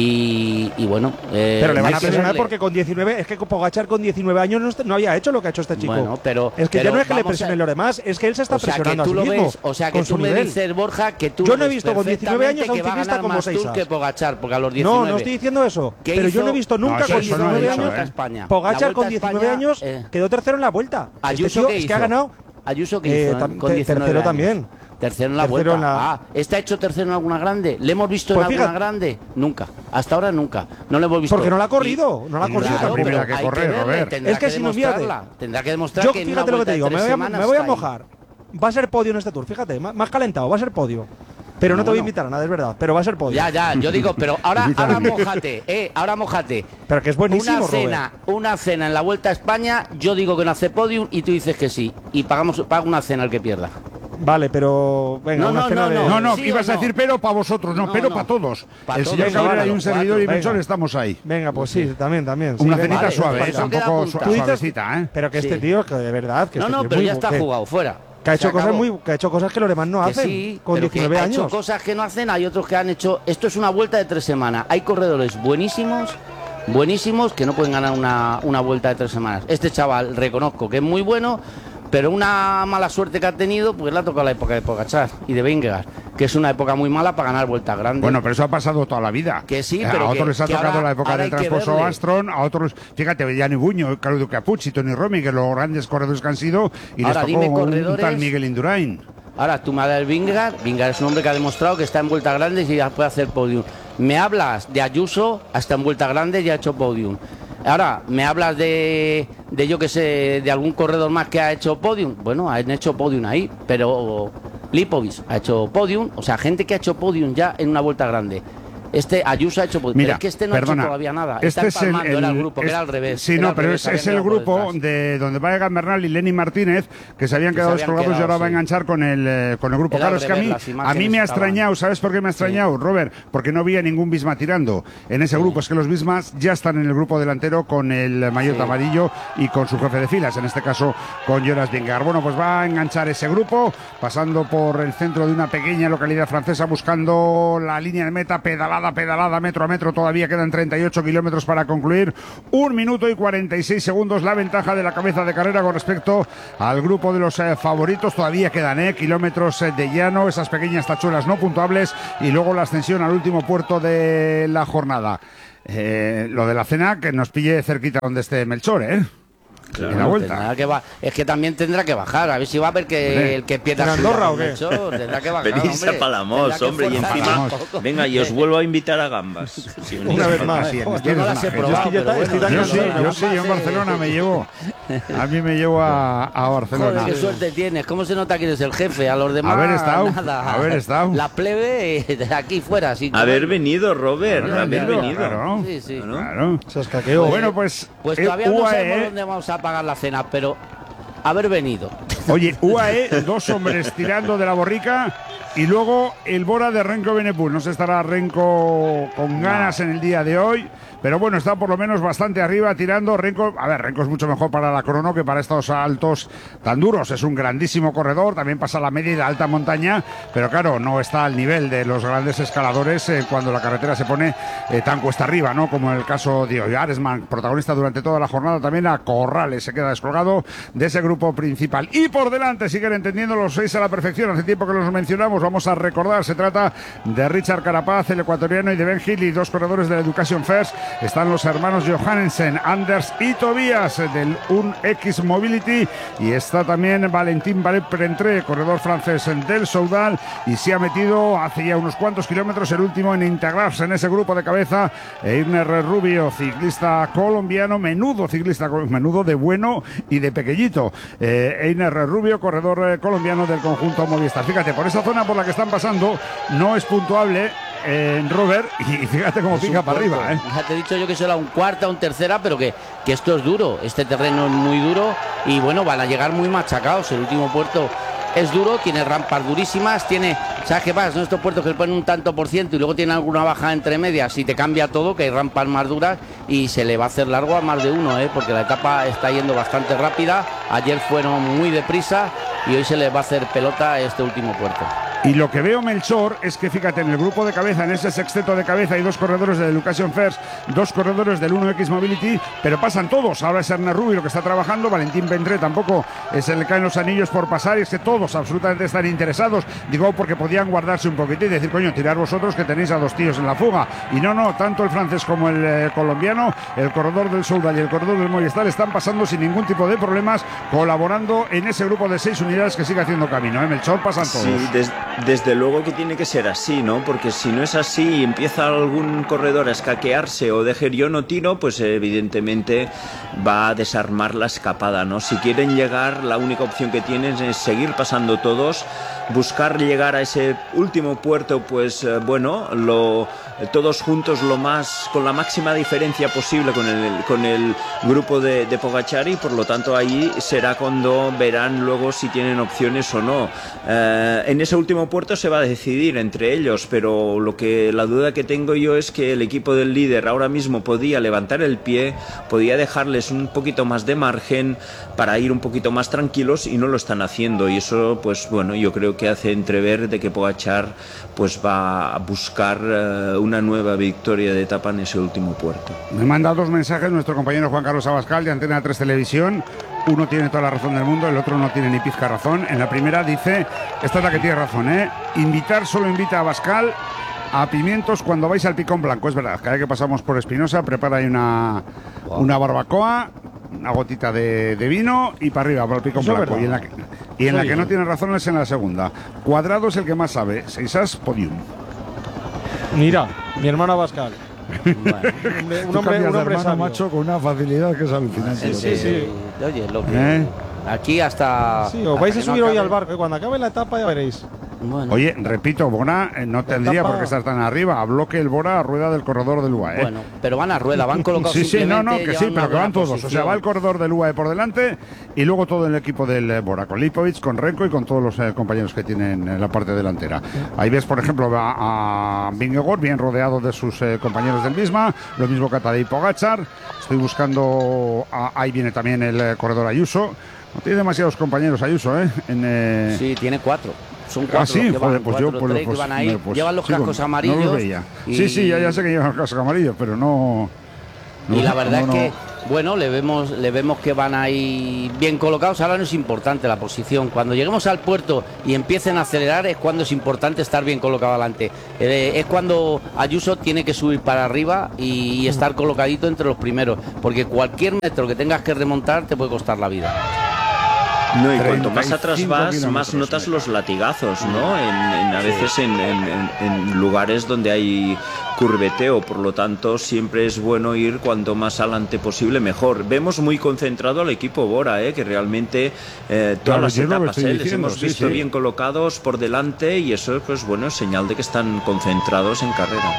Y bueno, pero le van a presionar porque con 19, es que Pogačar con 19 años no había hecho lo que ha hecho este chico. Bueno, pero es que ya no es que le presionen los demás, es que él se está presionando a sí mismo. O sea que tú me dices, Borja, que tú yo no he visto con 19 años a un ciclista como Seixas. Que Pogačar, porque a los 19. No estoy diciendo eso. Pero yo no he visto nunca con 19 años Pogačar con 19 años quedó tercero en la Vuelta. Ayuso es que ha ganado. Ayuso que hizo con 19 tercero también. Tercero en la Vuelta. ¿Está hecho tercero en alguna grande? ¿Le hemos visto en alguna grande? Nunca. Hasta ahora nunca. No le hemos visto. Porque no la ha corrido. No la ha corrido tampoco. Pero que correr, Robert. Es que si no, fíjate. Tendrá que demostrar yo, que fíjate lo que te digo. Me voy a mojar. Va a ser podio en este Tour. Fíjate, más calentado. Va a ser podio. Pero no te voy a invitar a nada, es verdad. Pero va a ser podio. Ya. Yo digo, pero ahora mójate. Ahora mójate. Pero que es buenísimo, Una cena en la Vuelta a España. Yo digo que no hace podium y tú dices que sí. Y paga una cena al que pierda. Vale, pero venga, una cena de... No, ¿sí ibas a decir pero para vosotros? No, pero para todos. El señor Cabrera y un servidor y Melchor estamos ahí. Venga, pues sí, también. Una cenita suave, tampoco suavecita, ¿eh? Pero que este tío, que de verdad... que pero ya está jugado, fuera. Que ha hecho cosas que los demás no hacen, sí, con 19 años. Ha hecho cosas que no hacen, hay otros que han hecho... Esto es una vuelta de 3 semanas. Hay corredores buenísimos que no pueden ganar una vuelta de 3 semanas. Este chaval, reconozco que es muy bueno, pero una mala suerte que ha tenido, pues le ha tocado la época de Pogačar y de Vingegaard, que es una época muy mala para ganar vueltas grandes. Bueno, pero eso ha pasado toda la vida. Que sí, pero a otros les ha tocado la época del Transposo Astron, a otros, fíjate, Gianni Buño, Claudio Capucci, Tony Romy, que los grandes corredores que han sido, y ahora, les tocó un tal Miguel Indurain. Ahora, tú me hablas del Vingegaard es un hombre que ha demostrado que está en vueltas grandes y ya puede hacer podium. Me hablas de Ayuso, hasta en vueltas grandes y ha hecho podium. Ahora, me hablas de yo que sé, de algún corredor más que ha hecho podium. Bueno, han hecho podium ahí, pero Lipovic ha hecho podium, o sea, gente que ha hecho podium ya en una vuelta grande. Ayuso ha hecho podium. Mira, pero es que no ha hecho todavía nada. Este está empalmando, era el grupo, que era al revés. Sí, no, pero es el grupo de donde va Egan Bernal y Lenny Martínez, que se habían quedado descolgados y ahora va a enganchar con el grupo. Claro, es que a mí me ha extrañado, ¿sabes por qué me ha extrañado, Robert? Porque no había ningún Visma tirando en ese grupo. Es que los Vismas ya están en el grupo delantero con el maillot amarillo y con su jefe de filas, en este caso con Jonas Vingegaard. Bueno, pues va a enganchar ese grupo, pasando por el centro de una pequeña localidad francesa, buscando la línea de meta, pedalada, metro a metro. Todavía quedan 38 kilómetros para concluir. 1 minuto y 46 segundos la ventaja de la cabeza de carrera con respecto al grupo de los favoritos. Todavía quedan kilómetros de llano, esas pequeñas tachuelas no puntuables y luego la ascensión al último puerto de la jornada. Lo de la cena, que nos pille cerquita donde esté Melchor, Claro, en la vuelta. Es que también tendrá que bajar, a ver si va a ver que el que pierda ¿En Andorra o qué? Tendrá que bajar. Venís a Palamos, hombre, y encima, venga, y os vuelvo a invitar a gambas. Una vez más. Yo no las he probado, yo en Barcelona me llevo. A mí me llevo a Barcelona. Joder, qué suerte tienes. ¿Cómo se nota que eres el jefe? A los demás nada. Haber estado. La plebe de aquí fuera. Sí, haber venido, Robert. Haber venido. Claro. Sí. Claro. Se escaqueó. Bueno, pues todavía no sabemos dónde vamos a pagar la cena, pero haber venido. Oye, UAE, 2 hombres tirando de la borrica y luego el Bora de Renko Benepul. No se estará Renko con ganas en el día de hoy, pero bueno, está por lo menos bastante arriba tirando. Renko es mucho mejor para la crono que para estos saltos tan duros. Es un grandísimo corredor, también pasa la media y la alta montaña, pero claro, no está al nivel de los grandes escaladores cuando la carretera se pone tan cuesta arriba, ¿no? Como en el caso de Oyaresman, protagonista durante toda la jornada. También a Corrales se queda descolgado de ese grupo principal. Y por delante siguen entendiendo los 6 a la perfección. Hace tiempo que los mencionamos, vamos a recordar, se trata de Richard Carapaz, el ecuatoriano, y de Ben Hill, y 2 corredores de la Education First. Están los hermanos Johannesen, Anders y Tobias del UNX Mobility, y está también Valentín Valet-Prentré, corredor francés del Soudal, y se ha metido hace ya unos cuantos kilómetros el último en integrarse en ese grupo de cabeza, Einer Rubio, ciclista colombiano, menudo de bueno y de pequeñito. Einer Rubio, corredor colombiano del conjunto Movistar. Fíjate, por esa zona por la que están pasando no es puntuable Robert, y fíjate cómo pica para arriba. Ya te he dicho yo que será un cuarta, un tercera, pero que esto es duro, este terreno es muy duro y bueno, van a llegar muy machacados. El último puerto es duro, tiene rampas durísimas, ¿sabes qué pasa? Son estos puertos que le ponen un tanto por ciento y luego tienen alguna baja entre medias y te cambia todo, que hay rampas más duras y se le va a hacer largo a más de uno, porque la etapa está yendo bastante rápida. Ayer fueron muy deprisa y hoy se les va a hacer pelota a este último puerto. Y lo que veo, Melchor, es que fíjate, en el grupo de cabeza, en ese sexteto de cabeza, hay 2 corredores de Education First, 2 corredores del 1X Mobility, pero pasan todos. Ahora es Ernest Rubio lo que está trabajando, Valentín Prentré tampoco se le caen los anillos por pasar, y es que todos absolutamente están interesados. Digo, porque podían guardarse un poquitín y decir, coño, tirar vosotros que tenéis a 2 tíos en la fuga. Y no, tanto el francés como el colombiano, el corredor del Soudal y el corredor del Movistar están pasando sin ningún tipo de problemas, colaborando en ese grupo de 6 unidades que sigue haciendo camino. Melchor, pasan todos. Sí, desde luego que tiene que ser así, ¿no? Porque si no es así y empieza algún corredor a escaquearse o dejar yo no tiro, pues evidentemente va a desarmar la escapada, ¿no? Si quieren llegar, la única opción que tienen es seguir pasando todos, buscar llegar a ese último puerto, pues todos juntos con la máxima diferencia posible con el grupo de Pogačar, y por lo tanto ahí será cuando verán luego si tienen opciones o no. En ese último puerto se va a decidir entre ellos, pero la duda que tengo yo es que el equipo del líder ahora mismo podía levantar el pie, podía dejarles un poquito más de margen para ir un poquito más tranquilos, y no lo están haciendo, y eso pues yo creo que hace entrever de que Pogačar pues va a buscar una nueva victoria de etapa en ese último puerto. Me manda 2 mensajes nuestro compañero Juan Carlos Abascal de Antena 3 Televisión. Uno tiene toda la razón del mundo, el otro no tiene ni pizca razón. En la primera dice, esta es la que tiene razón, solo invita a Abascal a Pimientos cuando vais al Picón Blanco. Es verdad, cada vez que pasamos por Espinosa prepara ahí una barbacoa, una gotita de vino y para arriba, para el Picón Blanco. Y en la que no tiene razón es en la segunda. Cuadrado es el que más sabe. 6 as, podium. Mira, mi hermano Abascal. Un hombre sabio. Macho, con una facilidad que es alucinante. Sí. Oye, lo que... Aquí hasta... Sí, os vais a subir hoy al barco, cuando acabe la etapa ya veréis. Bueno. Oye, repito, Bora no tendría por qué estar tan arriba. Habló que el Bora a rueda del corredor del UAE. Bueno, pero van a rueda, van colocados Sí, simplemente, que sí, pero que van todos. O sea, va el corredor del UAE por delante y luego todo el equipo del Bora, con Lipovic, con Renko y con todos los compañeros que tienen en la parte delantera. Ahí ves, por ejemplo, va a Vingegaard bien rodeado de sus compañeros del Visma, lo mismo que Tadej Pogačar. Estoy buscando, ahí viene también el corredor Ayuso. No tiene demasiados compañeros Ayuso, ¿eh? Sí, tiene 4. Son 4 sí, los que van, pues yo, pues, que van ahí. Llevan los cascos amarillos. No los veía. Sí, ya sé que llevan los cascos amarillos, pero no... Y la verdad es que, bueno, le vemos que van ahí bien colocados. Ahora no es importante la posición. Cuando lleguemos al puerto y empiecen a acelerar es cuando es importante estar bien colocado adelante. Es cuando Ayuso tiene que subir para arriba y estar colocadito entre los primeros, porque cualquier metro que tengas que remontar te puede costar la vida. No, y cuanto más atrás vas, más notas los latigazos, ¿no? A veces en lugares donde hay curveteo, por lo tanto siempre es bueno ir cuanto más adelante posible mejor. Vemos muy concentrado al equipo Bora, que realmente todas las etapas les hemos visto bien colocados por delante y eso pues bueno, es señal de que están concentrados en carrera.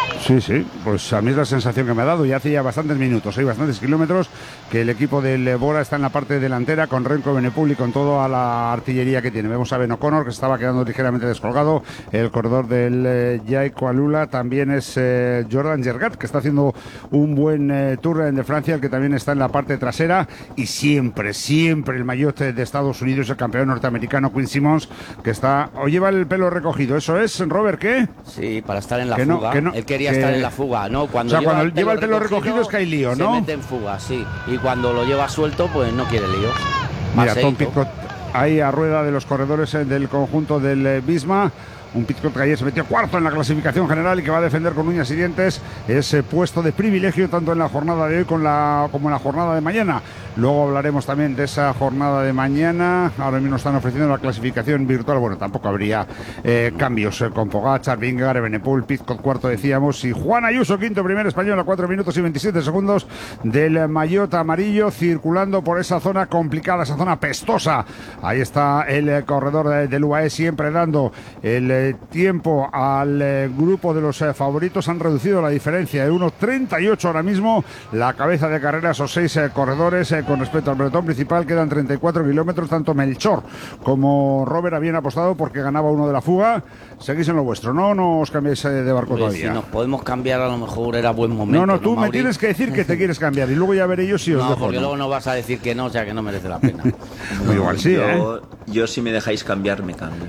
Sí, pues a mí es la sensación que me ha dado. Y hace ya bastantes minutos, hay bastantes kilómetros que el equipo del Bora está en la parte delantera con Renko, Benepul y con toda la artillería que tiene. Vemos a Ben O'Connor que estaba quedando ligeramente descolgado. El corredor del Jaico Alula también es Jordan Gergat, que está haciendo un buen Tour de Francia, el que también está en la parte trasera. Y siempre el maillot de Estados Unidos, el campeón norteamericano Quinn Simmons, que está o lleva el pelo recogido. ¿Eso es, Robert, qué? Sí, para estar en la fuga. Él quería estar en la fuga, ¿no? Cuando lleva el pelo recogido es que hay lío, ¿no? Se mete en fuga, sí. Y cuando lo lleva suelto, pues no quiere lío. Mira, Tom Pidcock ahí a rueda de los corredores del conjunto del Visma. Un Pidcock que ayer se metió cuarto en la clasificación general y que va a defender con uñas y dientes ese puesto de privilegio tanto en la jornada de hoy como en la jornada de mañana. Luego hablaremos también de esa jornada de mañana. Ahora mismo están ofreciendo la clasificación virtual. Bueno, tampoco habría cambios con Pogačar, Vingegaard, Benepul, Pidcock cuarto decíamos y Juan Ayuso quinto, primer español a 4 minutos y 27 segundos del maillot amarillo, circulando por esa zona complicada, esa zona pestosa. Ahí está el corredor del UAE siempre dando el tiempo al grupo de los favoritos. Han reducido la diferencia de 1.38 ahora mismo la cabeza de carrera, esos 6 corredores con respecto al pelotón principal. Quedan 34 kilómetros. Tanto Melchor como Robert habían apostado porque ganaba uno de la fuga. Seguís en lo vuestro, no os cambiéis de barco todavía. Si nos podemos cambiar, a lo mejor era buen momento. No, tú me tienes que decir que te quieres cambiar y luego ya veré yo si os dejo. Porque luego no vas a decir que no, o sea que no merece la pena. Igual sí, yo si me dejáis cambiar, me cambio.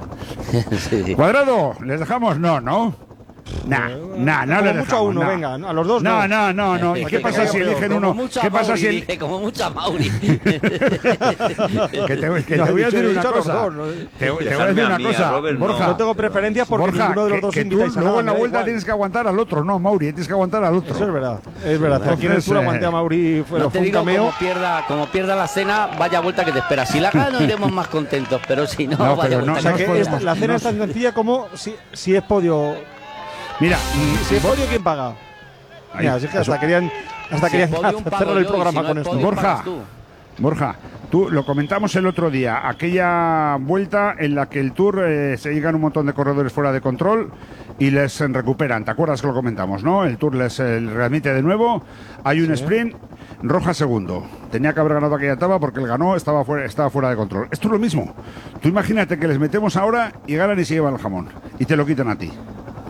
Sí. Cuadrado, ¿les dejamos? No les dejamos. Mucho a uno, venga, a los dos no. ¿Y qué pasa si eligen uno? ¿Qué pasa si como mucha Mauri? que te voy a decir una cosa. Te voy a decir una cosa, Borja. No tengo preferencia porque ninguno de los dos invitáis a nada. Luego en la vuelta tienes que aguantar al otro, no, Mauri, tienes que aguantar al otro. Eso es verdad. Aquí en el Tour aguanté a Mauri, fue un cameo. Como pierda la cena, vaya vuelta que te espera. Si la gana, iremos más contentos, pero si no, vaya vuelta. O sea que la cena es tan sencilla como si es podio. Mira, si es podio, ¿quién paga? Mira, es que hasta querían cerrar el programa con esto. Borja, tú lo comentamos el otro día, aquella vuelta en la que el Tour se llegan un montón de corredores fuera de control y les recuperan. ¿Te acuerdas que lo comentamos, no? El Tour les readmite de nuevo, hay un sprint, Roja segundo. Tenía que haber ganado aquella etapa porque el ganó, estaba fuera de control. Esto es lo mismo. Tú imagínate que les metemos ahora y ganan y se llevan el jamón y te lo quitan a ti.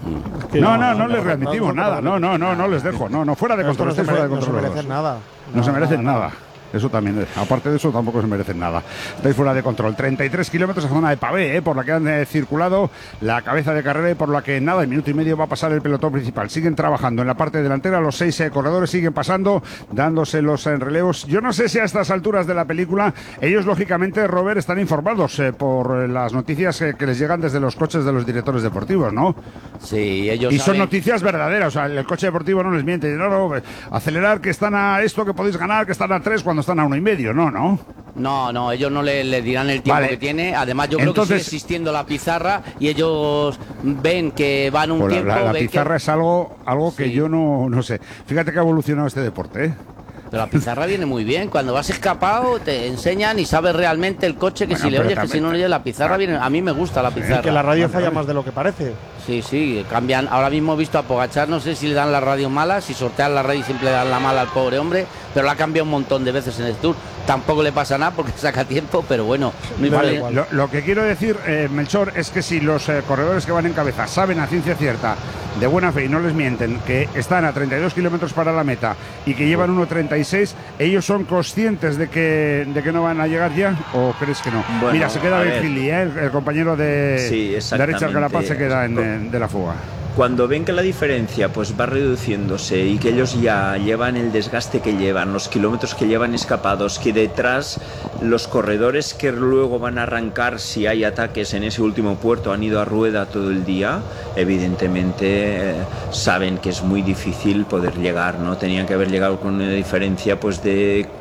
No les readmitimos nada. No les dejo. No, fuera de control. No se merecen nada. No se merecen nada. Eso también, aparte de eso, tampoco se merecen nada. Estáis fuera de control. 33 kilómetros a zona de pavé, por la que han circulado la cabeza de carrera y por la que en nada, en minuto y medio va a pasar el pelotón principal. Siguen trabajando en la parte delantera, los 6 corredores siguen pasando, dándose los relevos. Yo no sé si a estas alturas de la película, ellos lógicamente, Robert, están informados por las noticias que les llegan desde los coches de los directores deportivos, ¿no? Sí, ellos y son noticias verdaderas, o sea, el coche deportivo no les miente. No, acelerar, que están a esto, que podéis ganar, que están a 3 cuando están a 1,5, no. No, ellos no le dirán el tiempo que tiene. Además, yo creo que sigue existiendo la pizarra y ellos ven que van un tiempo. La pizarra es algo que yo no sé. Fíjate que ha evolucionado este deporte, ¿eh? Pero la pizarra viene muy bien. Cuando vas escapado te enseñan y sabes realmente el coche que si le oyes, que si no le oyes, la pizarra viene. A mí me gusta la pizarra. Es que la radio falla más de lo que parece. Sí, cambian. Ahora mismo he visto a Pogačar, no sé si le dan la radio mala, si sortean la radio y siempre le dan la mala al pobre hombre, pero la ha cambiado un montón de veces en el Tour. Tampoco le pasa nada porque saca tiempo, pero bueno, no vale. Lo que quiero decir, Melchor, es que si los corredores que van en cabeza saben a ciencia cierta, de buena fe y no les mienten, que están a 32 kilómetros para la meta y que llevan 1.36, ¿ellos son conscientes de que no van a llegar ya? ¿O crees que no? Bueno, mira, se queda Virgili, el compañero de Richard Carapaz se queda de la fuga. Cuando ven que la diferencia pues va reduciéndose y que ellos ya llevan el desgaste que llevan, los kilómetros que llevan escapados, que detrás los corredores que luego van a arrancar si hay ataques en ese último puerto han ido a rueda todo el día, evidentemente saben que es muy difícil poder llegar, ¿no? Tenían que haber llegado con una diferencia pues de